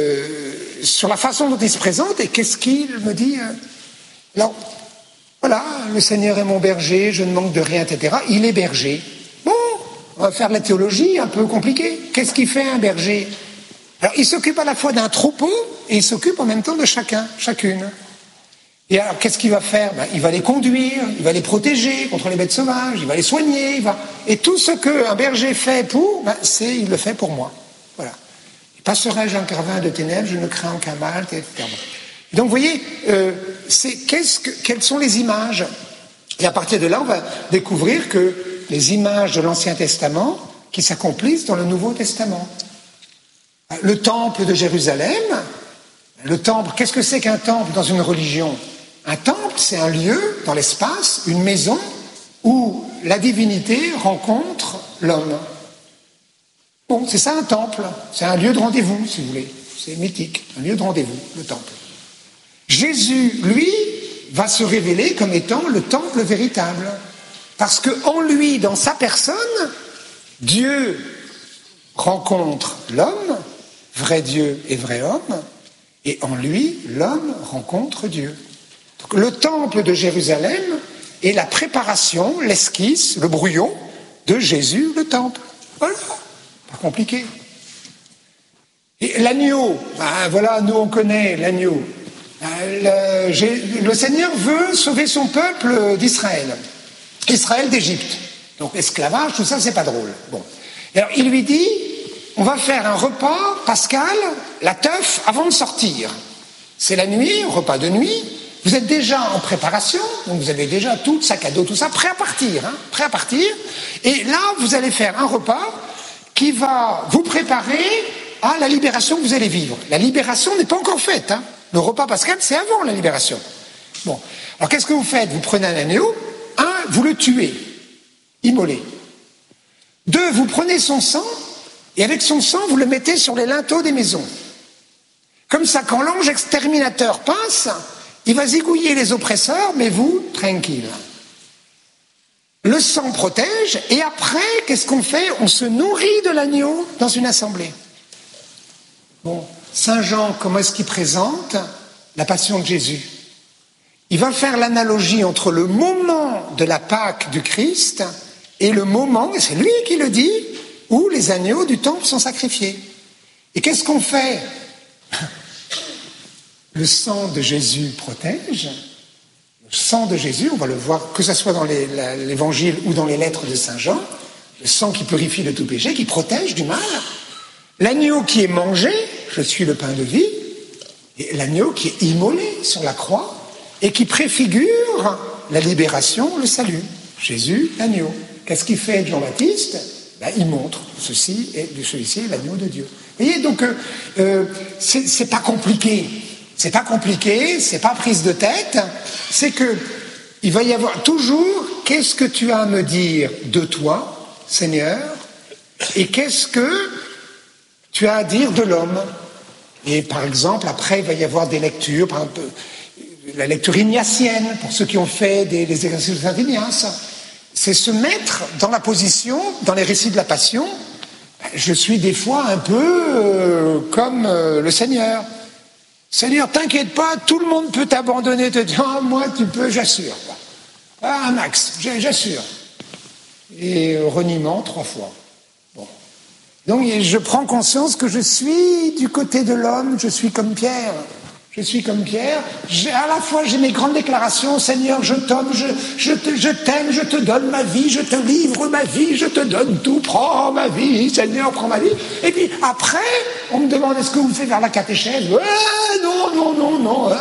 la façon dont il se présente et qu'est-ce qu'il me dit Alors, voilà, le Seigneur est mon berger, je ne manque de rien, etc. Il est berger. Bon, on va faire de la théologie un peu compliquée. Qu'est-ce qu'il fait un berger? Alors, il s'occupe à la fois d'un troupeau et il s'occupe en même temps de chacune. Et alors, qu'est-ce qu'il va faire? Il va les conduire, il va les protéger contre les bêtes sauvages, il va les soigner, et tout ce qu'un berger fait pour, il le fait pour moi. Voilà. Passerai-je un carvin de ténèbres, je ne crains aucun mal, etc. Donc, vous voyez, quelles sont les images? Et à partir de là, on va découvrir que les images de l'Ancien Testament qui s'accomplissent dans le Nouveau Testament. Le temple de Jérusalem, le temple, qu'est-ce que c'est qu'un temple dans une religion? Un temple, c'est un lieu dans l'espace, une maison, où la divinité rencontre l'homme. Bon, c'est ça un temple, c'est un lieu de rendez-vous, si vous voulez. C'est mythique, un lieu de rendez-vous, le temple. Jésus, lui, va se révéler comme étant le temple véritable. Parce qu'en lui, dans sa personne, Dieu rencontre l'homme, vrai Dieu et vrai homme, et en lui, l'homme rencontre Dieu. Donc, le temple de Jérusalem est la préparation, l'esquisse, le brouillon de Jésus, le temple. Voilà, pas compliqué. Et l'agneau, voilà, nous on connaît l'agneau. Le Seigneur veut sauver son peuple d'Israël, Israël d'Égypte. Donc esclavage, tout ça, c'est pas drôle. Bon. Et alors il lui dit, on va faire un repas pascal, la teuf, avant de sortir. C'est la nuit, repas de nuit. Vous êtes déjà en préparation, donc vous avez déjà tout, sac à dos, tout ça, prêt à partir, hein, prêt à partir. Et là, vous allez faire un repas qui va vous préparer à la libération que vous allez vivre. La libération n'est pas encore faite, hein. Le repas pascal, c'est avant la libération. Bon. Alors qu'est-ce que vous faites? Vous prenez un agneau, vous le tuez, immolé. 2, vous prenez son sang, et avec son sang, vous le mettez sur les linteaux des maisons. Comme ça, quand l'ange exterminateur passe, il va zigouiller les oppresseurs, mais vous, tranquille. Le sang protège, et après, qu'est-ce qu'on fait? On se nourrit de l'agneau dans une assemblée. Bon, Saint Jean, comment est-ce qu'il présente la passion de Jésus? Il va faire l'analogie entre le moment de la Pâque du Christ et le moment, et c'est lui qui le dit, où les agneaux du temple sont sacrifiés. Et qu'est-ce qu'on fait? Le sang de Jésus protège. Le sang de Jésus, on va le voir, que ce soit dans l'évangile ou dans les lettres de Saint Jean, le sang qui purifie de tout péché, qui protège du mal. L'agneau qui est mangé, je suis le pain de vie, et l'agneau qui est immolé sur la croix et qui préfigure la libération, le salut. Jésus, l'agneau. Qu'est-ce qu'il fait Jean-Baptiste? Il montre celui-ci est l'agneau de Dieu. Vous voyez, donc c'est pas compliqué. C'est pas compliqué, c'est pas prise de tête, c'est que il va y avoir toujours qu'est-ce que tu as à me dire de toi, Seigneur, et qu'est-ce que tu as à dire de l'homme. Et par exemple, après, il va y avoir des lectures, par exemple, la lecture ignatienne, pour ceux qui ont fait les exercices de Saint Ignace. C'est se mettre dans la position, dans les récits de la Passion, je suis des fois un peu comme le Seigneur. Seigneur, t'inquiète pas, tout le monde peut t'abandonner, te dire, oh, moi tu peux, j'assure. Un max, j'assure. Et reniement 3 fois. Bon. Donc je prends conscience que je suis du côté de l'homme, je suis comme Pierre. Je suis comme Pierre. À la fois j'ai mes grandes déclarations, Seigneur, je t'aime, je te donne ma vie, je te livre ma vie, je te donne tout, prends ma vie, Seigneur, prends ma vie. Et puis après, on me demande est-ce que vous me faites vers la catéchèse? Non, bon.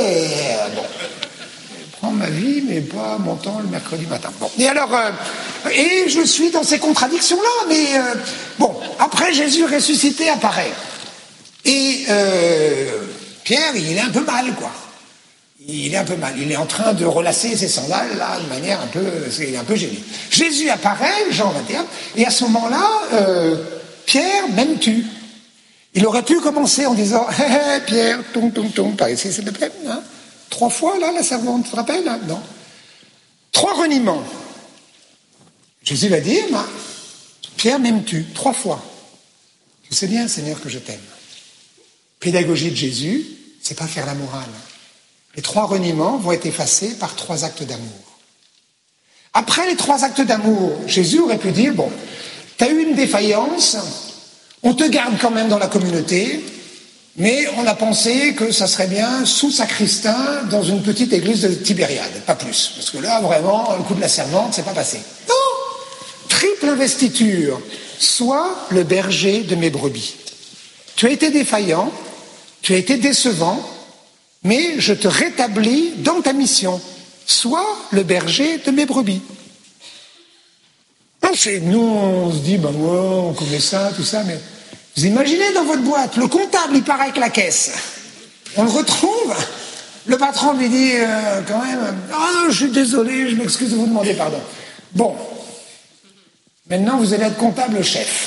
Prends ma vie, mais pas mon temps le mercredi matin. Bon. Et alors, et je suis dans ces contradictions-là, mais bon, après Jésus ressuscité apparaît. Et Pierre, il est un peu mal, quoi. Il est un peu mal. Il est en train de relasser ses sandales, là, de manière un peu... C'est un peu gêné. Jésus apparaît, Jean 21, et à ce moment-là, Pierre, m'aimes-tu? Il aurait pu commencer en disant « Pierre, par ici, s'il te plaît, hein ?» 3 fois, là, la servante, tu te rappelles, hein? Non. 3 reniements. Jésus va dire « Pierre, m'aimes-tu » 3 fois. Tu sais bien, Seigneur, que je t'aime. Pédagogie de Jésus, c'est pas faire la morale. Les 3 reniements vont être effacés par 3 actes d'amour. Après les 3 actes d'amour, Jésus aurait pu dire, bon, t'as eu une défaillance, on te garde quand même dans la communauté, mais on a pensé que ça serait bien sous sacristain dans une petite église de Tibériade, pas plus. Parce que là, vraiment, le coup de la servante, c'est pas passé. Non! Triple investiture. Sois le berger de mes brebis. Tu as été défaillant, tu as été décevant, mais je te rétablis dans ta mission. Sois le berger de mes brebis. Non, nous, on se dit, ouais, on connaît ça, tout ça, mais vous imaginez dans votre boîte, le comptable, il part avec la caisse. On le retrouve, le patron lui dit, quand même, non, je suis désolé, je m'excuse de vous demander pardon. Bon, maintenant vous allez être comptable chef.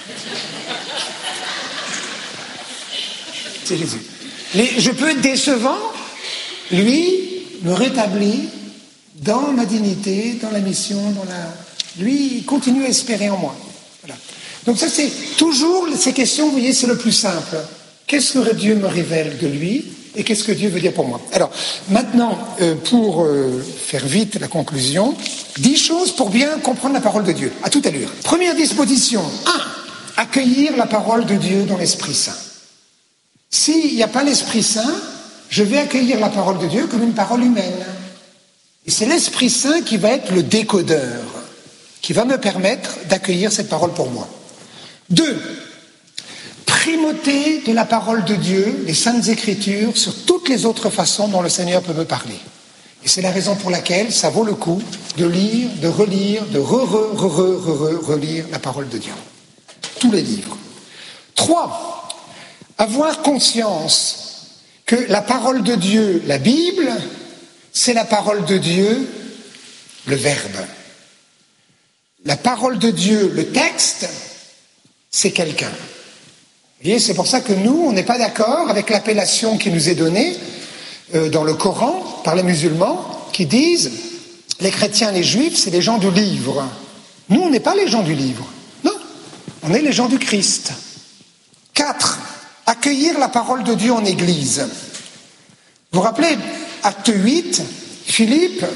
C'est Jésus. Je peux être décevant, lui me rétablit dans ma dignité, dans la mission, lui, il continue à espérer en moi. Voilà. Donc ça, c'est toujours ces questions, vous voyez, c'est le plus simple. Qu'est-ce que Dieu me révèle de lui et qu'est-ce que Dieu veut dire pour moi? Alors, maintenant, pour faire vite la conclusion, 10 choses pour bien comprendre la parole de Dieu, à toute allure. Première disposition, 1. Accueillir la parole de Dieu dans l'Esprit Saint. S'il n'y a pas l'Esprit Saint, je vais accueillir la parole de Dieu comme une parole humaine. Et c'est l'Esprit Saint qui va être le décodeur, qui va me permettre d'accueillir cette parole pour moi. 2. Primauté de la parole de Dieu, les Saintes Écritures, sur toutes les autres façons dont le Seigneur peut me parler. Et c'est la raison pour laquelle ça vaut le coup de lire, de relire, de relire la parole de Dieu. Tous les livres. 3. Avoir conscience que la parole de Dieu, la Bible, c'est la parole de Dieu, le Verbe. La parole de Dieu, le texte, c'est quelqu'un. Vous voyez, c'est pour ça que nous, on n'est pas d'accord avec l'appellation qui nous est donnée dans le Coran par les musulmans qui disent les chrétiens, les juifs, c'est les gens du livre. Nous, on n'est pas les gens du livre. Non, on est les gens du Christ. 4. Accueillir la parole de Dieu en Église. Vous vous rappelez, acte 8, Philippe,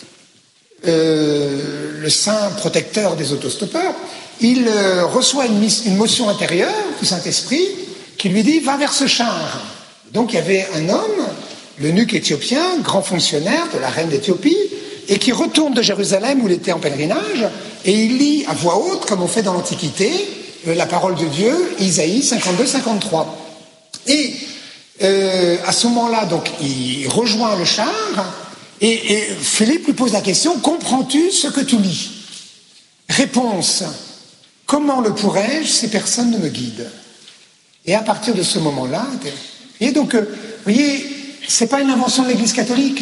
le saint protecteur des autostoppeurs, il reçoit une motion intérieure du Saint-Esprit qui lui dit « va vers ce char ». Donc il y avait un homme, l'eunuque éthiopien, grand fonctionnaire de la reine d'Éthiopie, et qui retourne de Jérusalem où il était en pèlerinage, et il lit à voix haute, comme on fait dans l'Antiquité, la parole de Dieu, Isaïe 52-53. Et à ce moment-là, donc, il rejoint le char, et Philippe lui pose la question « comprends-tu ce que tu lis ?» Réponse « comment le pourrais-je si personne ne me guide ?» Et à partir de ce moment-là, et donc, vous voyez, c'est pas une invention de l'Église catholique.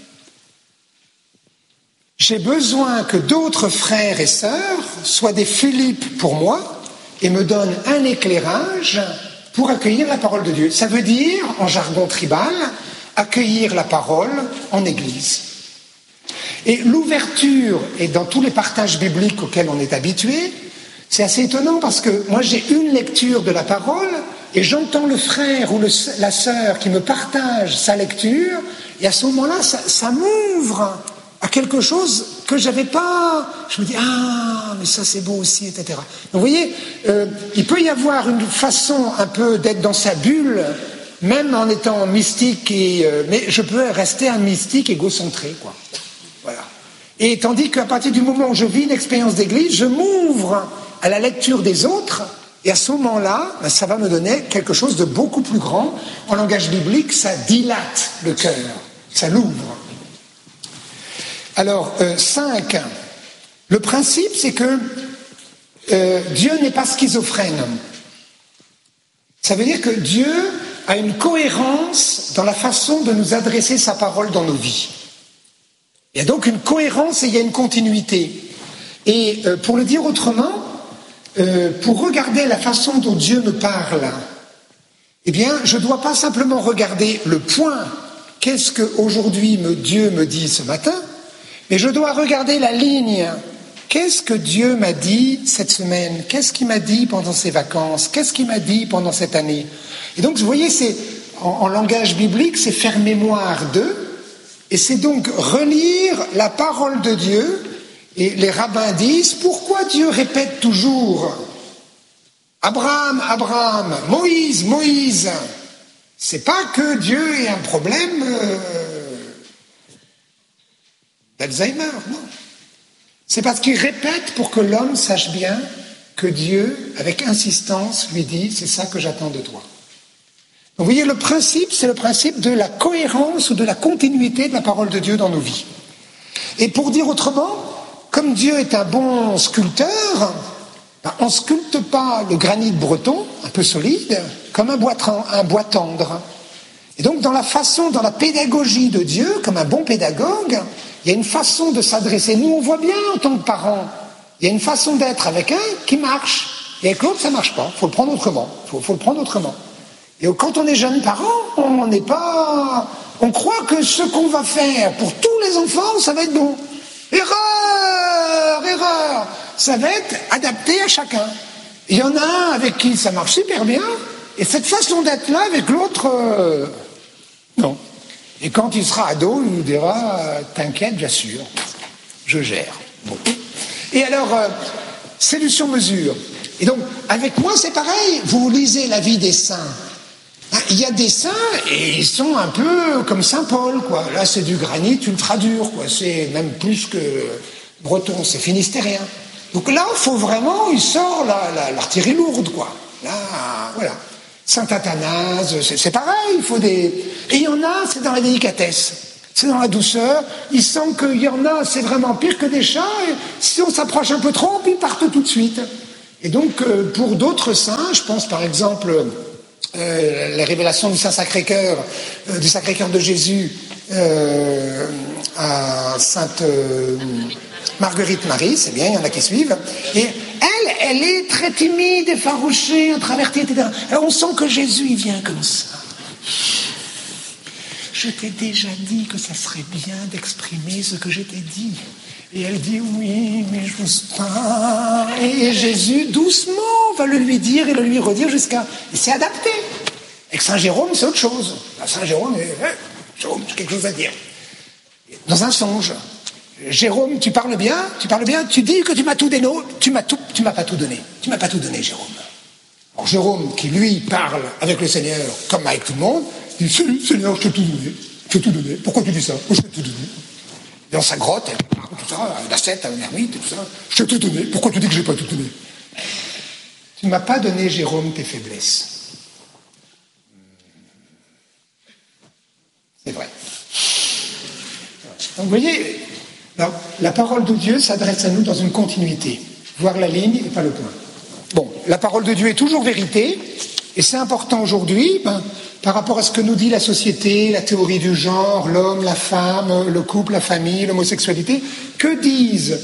J'ai besoin que d'autres frères et sœurs soient des Philippe pour moi et me donnent un éclairage pour accueillir la parole de Dieu. Ça veut dire, en jargon tribal, accueillir la parole en Église. Et l'ouverture, et dans tous les partages bibliques auxquels on est habitué, c'est assez étonnant parce que moi j'ai une lecture de la parole et j'entends le frère ou la sœur qui me partage sa lecture et à ce moment-là, ça m'ouvre à quelque chose que j'avais pas. Je me dis, ah, mais ça c'est beau aussi, etc. Donc vous voyez, il peut y avoir une façon un peu d'être dans sa bulle, même en étant mystique, mais je peux rester un mystique égocentré, quoi. Voilà. Et tandis qu'à partir du moment où je vis une expérience d'église, je m'ouvre à la lecture des autres, et à ce moment-là, ça va me donner quelque chose de beaucoup plus grand. En langage biblique, ça dilate le cœur, ça l'ouvre. Alors, 5. Le principe, c'est que Dieu n'est pas schizophrène. Ça veut dire que Dieu a une cohérence dans la façon de nous adresser sa parole dans nos vies. Il y a donc une cohérence et il y a une continuité. Et pour le dire autrement, pour regarder la façon dont Dieu me parle, eh bien, je ne dois pas simplement regarder le point, qu'est-ce qu'aujourd'hui Dieu me dit ce matin, mais je dois regarder la ligne. Qu'est-ce que Dieu m'a dit cette semaine? Qu'est-ce qu'il m'a dit pendant ses vacances? Qu'est-ce qu'il m'a dit pendant cette année? Et donc, vous voyez, c'est en langage biblique, c'est faire mémoire d'eux, et c'est donc relire la parole de Dieu. Et les rabbins disent, pourquoi Dieu répète toujours Abraham, Abraham, Moïse, Moïse? C'est pas que Dieu ait un problème d'Alzheimer, non. C'est parce qu'il répète pour que l'homme sache bien que Dieu, avec insistance, lui dit, c'est ça que j'attends de toi. Donc, vous voyez, le principe, c'est le principe de la cohérence ou de la continuité de la parole de Dieu dans nos vies. Et pour dire autrement, comme Dieu est un bon sculpteur, on ne sculpte pas le granit breton, un peu solide, comme un bois tendre. Et donc dans la pédagogie de Dieu, comme un bon pédagogue, il y a une façon de s'adresser. Nous, on voit bien en tant que parents, il y a une façon d'être avec un qui marche, et avec l'autre, ça ne marche pas. Il faut le prendre autrement. Faut le prendre autrement. Et quand on est jeune parent, on croit que ce qu'on va faire pour tous les enfants, ça va être bon. Erreur, ça va être adapté à chacun. Il y en a un avec qui ça marche super bien, et cette façon d'être là avec l'autre, non. Et quand il sera ado, il nous dira, t'inquiète, j'assure, je gère. Bon. Et alors, c'est du sur-mesure. Et donc, avec moi, c'est pareil. Vous lisez la vie des saints. il y a des saints, et ils sont un peu comme Saint Paul, quoi. Là, c'est du granit ultra dur, quoi. C'est même plus que breton, c'est finistérien. Donc là, il faut vraiment, il sort l'artillerie lourde, quoi. Là, voilà. Saint Athanase, c'est pareil, il faut des... Et il y en a, c'est dans la délicatesse, c'est dans la douceur. Il sent qu'il y en a, c'est vraiment pire que des chats, et si on s'approche un peu trop, ils partent tout de suite. Et donc, pour d'autres saints, je pense par exemple les révélations du Saint-Sacré-Cœur, du Sacré-Cœur de Jésus à Sainte Marguerite Marie, c'est bien, il y en a qui suivent, et elle est très timide, effarouchée, introvertie, etc. Alors on sent que Jésus, il vient comme ça. Je t'ai déjà dit que ça serait bien d'exprimer ce que je t'ai dit. Et elle dit oui, mais je n'ose pas. Et Jésus, doucement, va le lui dire et le lui redire jusqu'à... Il s'est adapté. Avec Saint Jérôme, c'est autre chose. Saint Jérôme, Jérôme, j'ai quelque chose à dire. Dans un songe, Jérôme, tu parles bien, tu dis que tu m'as tout donné, tu m'as pas tout donné. Tu m'as pas tout donné, Jérôme. Alors Jérôme, qui lui parle avec le Seigneur, comme avec tout le monde, dit Seigneur, je t'ai tout donné. Je t'ai tout donné. Pourquoi tu dis ça? Je t'ai tout donné. Dans sa grotte, elle parle, tout ça, un ascète, un ermite, tout ça. Je t'ai tout donné. Pourquoi tu dis que je n'ai pas tout donné? Tu ne m'as pas donné, Jérôme, tes faiblesses. C'est vrai. Donc, vous voyez, alors, la parole de Dieu s'adresse à nous dans une continuité. Voir la ligne et pas le point. Bon, la parole de Dieu est toujours vérité, et c'est important aujourd'hui, par rapport à ce que nous dit la société, la théorie du genre, l'homme, la femme, le couple, la famille, l'homosexualité. Que disent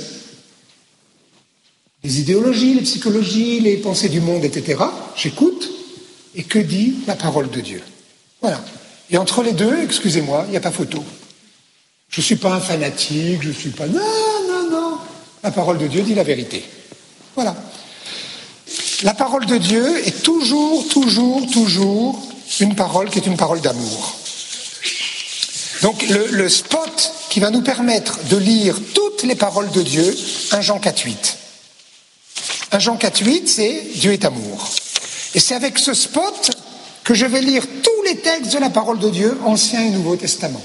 les idéologies, les psychologies, les pensées du monde, etc. J'écoute. Et que dit la parole de Dieu? Voilà. Et entre les deux, excusez-moi, il n'y a pas photo. Je ne suis pas un fanatique, je ne suis pas... Non. La parole de Dieu dit la vérité. Voilà. La parole de Dieu est toujours une parole qui est une parole d'amour. Donc le spot qui va nous permettre de lire toutes les paroles de Dieu, 1 Jean 4,8. 1 Jean 4,8, c'est Dieu est amour. Et c'est avec ce spot que je vais lire tous les textes de la parole de Dieu, Ancien et Nouveau Testament.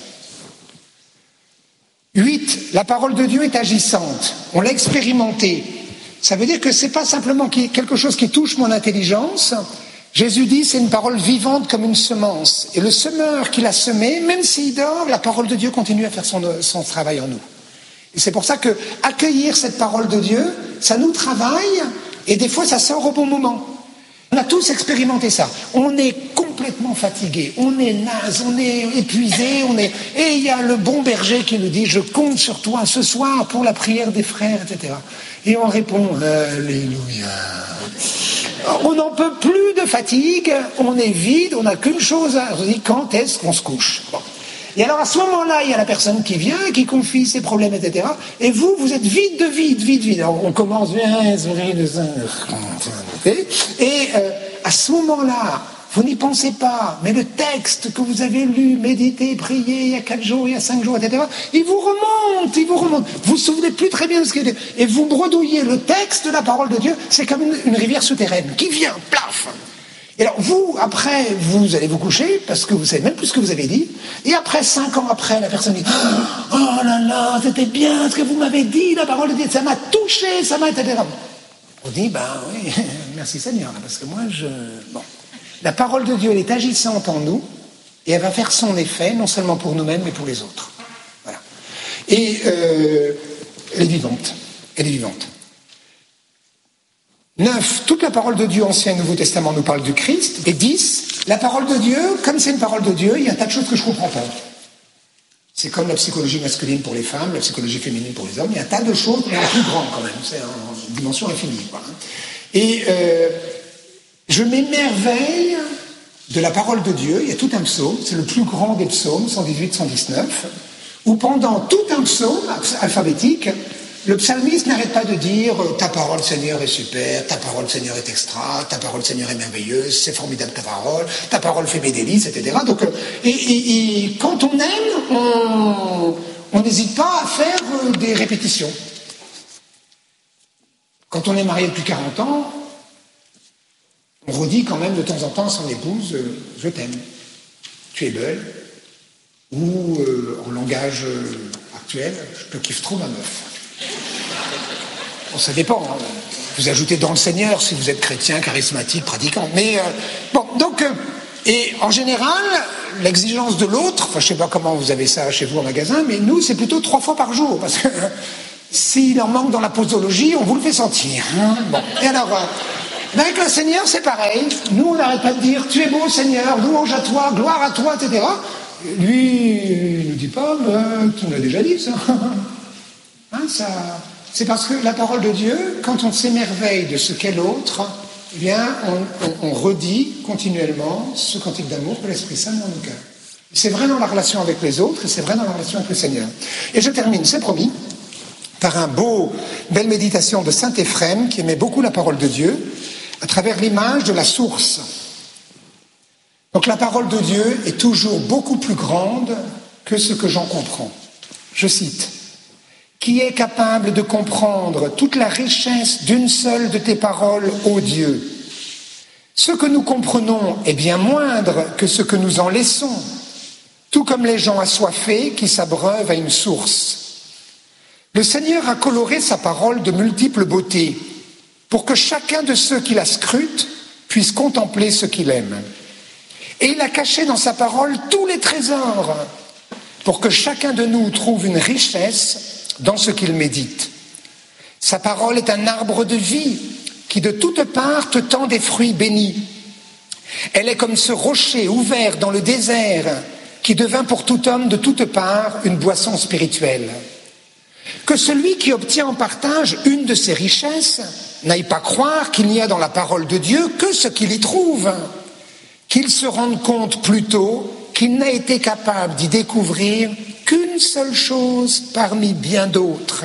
8, la parole de Dieu est agissante. On l'a expérimentée. Ça veut dire que ce n'est pas simplement quelque chose qui touche mon intelligence. Jésus dit c'est une parole vivante comme une semence. Et le semeur qui l'a semé, même s'il dort, la parole de Dieu continue à faire son travail en nous. Et c'est pour ça que accueillir cette parole de Dieu, ça nous travaille et des fois ça sort au bon moment. On a tous expérimenté ça. On est complètement fatigué, on est naze, on est épuisé, et il y a le bon berger qui nous dit je compte sur toi ce soir pour la prière des frères, etc. Et on répond Alléluia. On n'en peut plus de fatigue, on est vide, on n'a qu'une chose à dire, quand est-ce qu'on se couche? Bon. Et alors à ce moment-là, il y a la personne qui vient, qui confie ses problèmes, etc. Et vous êtes vide. Alors on commence bien, et à ce moment-là, vous n'y pensez pas, mais le texte que vous avez lu, médité, prié il y a 4 jours, il y a 5 jours, etc., il vous remonte. Vous vous souvenez plus très bien de ce qu'il est. Et vous bredouillez le texte de la parole de Dieu, c'est comme une rivière souterraine qui vient, plaf. Et alors vous, après, vous allez vous coucher, parce que vous savez même plus ce que vous avez dit, et après, 5 ans après, la personne dit « Oh là là, c'était bien ce que vous m'avez dit, la parole de Dieu, ça m'a touché, ça m'a... » etc. On dit « Ben oui, merci Seigneur, parce que moi, Bon. La parole de Dieu, elle est agissante en nous, et elle va faire son effet, non seulement pour nous-mêmes, mais pour les autres. Voilà. Et elle est vivante. 9, toute la parole de Dieu, Ancien et Nouveau Testament, nous parle du Christ. Et 10, la parole de Dieu, comme c'est une parole de Dieu, il y a un tas de choses que je ne comprends pas. C'est comme la psychologie masculine pour les femmes, la psychologie féminine pour les hommes, il y a un tas de choses, mais la plus grande quand même, c'est en dimension infinie. Quoi. Et je m'émerveille de la parole de Dieu, il y a tout un psaume, c'est le plus grand des psaumes, 118-119, où pendant tout un psaume alphabétique, le psalmiste n'arrête pas de dire « Ta parole, Seigneur, est super, ta parole, Seigneur, est extra, ta parole, Seigneur, est merveilleuse, c'est formidable ta parole fait mes délices, etc. » Donc, et quand on aime, on n'hésite pas à faire des répétitions. Quand on est marié depuis 40 ans, on redit quand même de temps en temps à son épouse « je t'aime, tu es belle », ou en langage actuel « je te kiffe trop ma meuf ». Bon, ça dépend, hein. Vous ajoutez dans le Seigneur si vous êtes chrétien, charismatique, pratiquant. Mais bon, donc, et en général, l'exigence de l'autre, enfin je sais pas comment vous avez ça chez vous en magasin, mais nous c'est plutôt 3 fois par jour, parce que s'il en manque dans la posologie, on vous le fait sentir. Hein. Bon. Et alors, avec le Seigneur c'est pareil, nous on n'arrête pas de dire tu es beau Seigneur, louange à toi, gloire à toi, etc. Lui, il ne nous dit pas, tu nous l'as déjà dit ça. Hein, ça. C'est parce que la parole de Dieu, quand on s'émerveille de ce qu'est l'autre, eh bien, on redit continuellement ce cantique d'amour que l'Esprit Saint met dans nos cœurs. C'est vrai dans la relation avec les autres et c'est vrai dans la relation avec le Seigneur. Et je termine, c'est promis, par belle méditation de saint Éphrem qui aimait beaucoup la parole de Dieu à travers l'image de la source. Donc la parole de Dieu est toujours beaucoup plus grande que ce que j'en comprends. Je cite. Qui est capable de comprendre toute la richesse d'une seule de tes paroles, ô Dieu? Ce que nous comprenons est bien moindre que ce que nous en laissons, tout comme les gens assoiffés qui s'abreuvent à une source. Le Seigneur a coloré sa parole de multiples beautés, pour que chacun de ceux qui la scrutent puisse contempler ce qu'il aime. Et il a caché dans sa parole tous les trésors, pour que chacun de nous trouve une richesse dans ce qu'il médite. Sa parole est un arbre de vie qui de toutes parts te tend des fruits bénis. Elle est comme ce rocher ouvert dans le désert qui devint pour tout homme de toutes parts une boisson spirituelle. Que celui qui obtient en partage une de ces richesses n'aille pas croire qu'il n'y a dans la parole de Dieu que ce qu'il y trouve, qu'il se rende compte plutôt qu'il n'a été capable d'y découvrir qu'une seule chose parmi bien d'autres.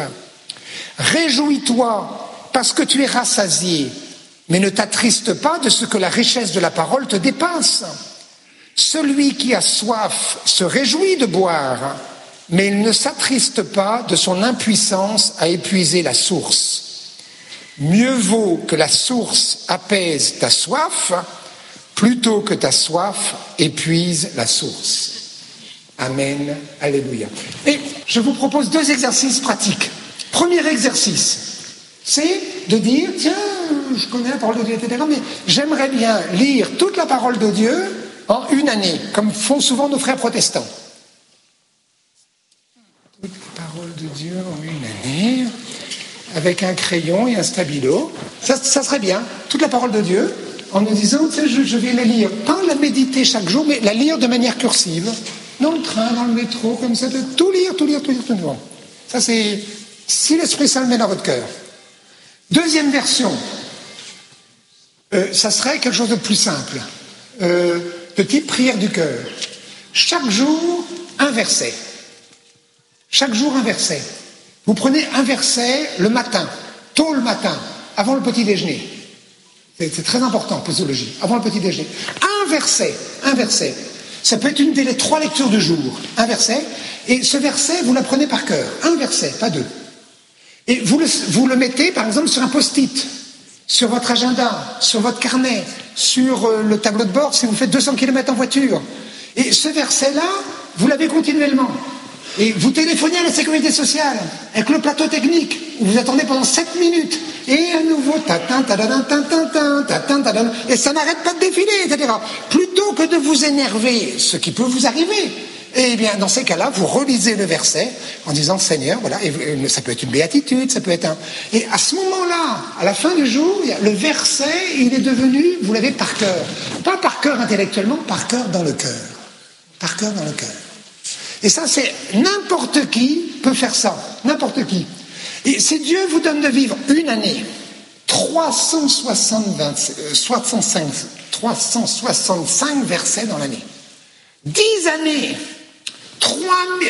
Réjouis-toi parce que tu es rassasié, mais ne t'attriste pas de ce que la richesse de la parole te dépasse. Celui qui a soif se réjouit de boire, mais il ne s'attriste pas de son impuissance à épuiser la source. Mieux vaut que la source apaise ta soif, plutôt que ta soif épuise la source. Amen, alléluia. Et je vous propose 2 exercices pratiques. Premier exercice, c'est de dire, tiens, je connais la parole de Dieu, etc., mais j'aimerais bien lire toute la parole de Dieu en une année, comme font souvent nos frères protestants. Toute la parole de Dieu en une année, avec un crayon et un stabilo. Ça serait bien, toute la parole de Dieu, en nous disant, tiens, je vais la lire, pas la méditer chaque jour, mais la lire de manière cursive, dans le train, dans le métro, comme ça, de tout lire. Ça, c'est si l'Esprit Saint le met dans votre cœur. Deuxième version, ça serait quelque chose de plus simple, de type prière du cœur. Chaque jour, un verset. Chaque jour, un verset. Vous prenez un verset le matin, tôt le matin, avant le petit déjeuner. C'est très important, posologie, avant le petit déjeuner. Un verset. Ça peut être une des 3 lectures du jour, un verset, et ce verset, vous l'apprenez par cœur, un verset, pas 2. Et vous le mettez, par exemple, sur un post-it, sur votre agenda, sur votre carnet, sur le tableau de bord si vous faites 200 km en voiture. Et ce verset-là, vous l'avez continuellement. Et vous téléphonez à la sécurité sociale, avec le plateau technique, où vous attendez pendant 7 minutes, et à nouveau, et ça n'arrête pas de défiler, etc. Plutôt que de vous énerver, ce qui peut vous arriver, eh bien, dans ces cas-là, vous relisez le verset en disant, Seigneur, voilà, et ça peut être une béatitude, ça peut être un... Et à ce moment-là, à la fin du jour, le verset, il est devenu, vous l'avez par cœur. Pas par cœur intellectuellement, par cœur dans le cœur. Par cœur dans le cœur. Et ça, c'est n'importe qui peut faire ça, n'importe qui. Et si Dieu vous donne de vivre une année, 365 versets dans l'année, 10 années, 3000...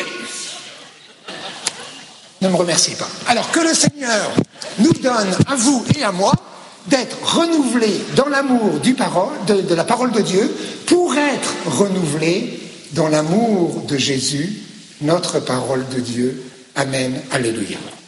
Ne me remerciez pas. Alors que le Seigneur nous donne à vous et à moi d'être renouvelés dans l'amour de la parole de Dieu pour être renouvelés dans l'amour de Jésus, notre parole de Dieu. Amen, alléluia.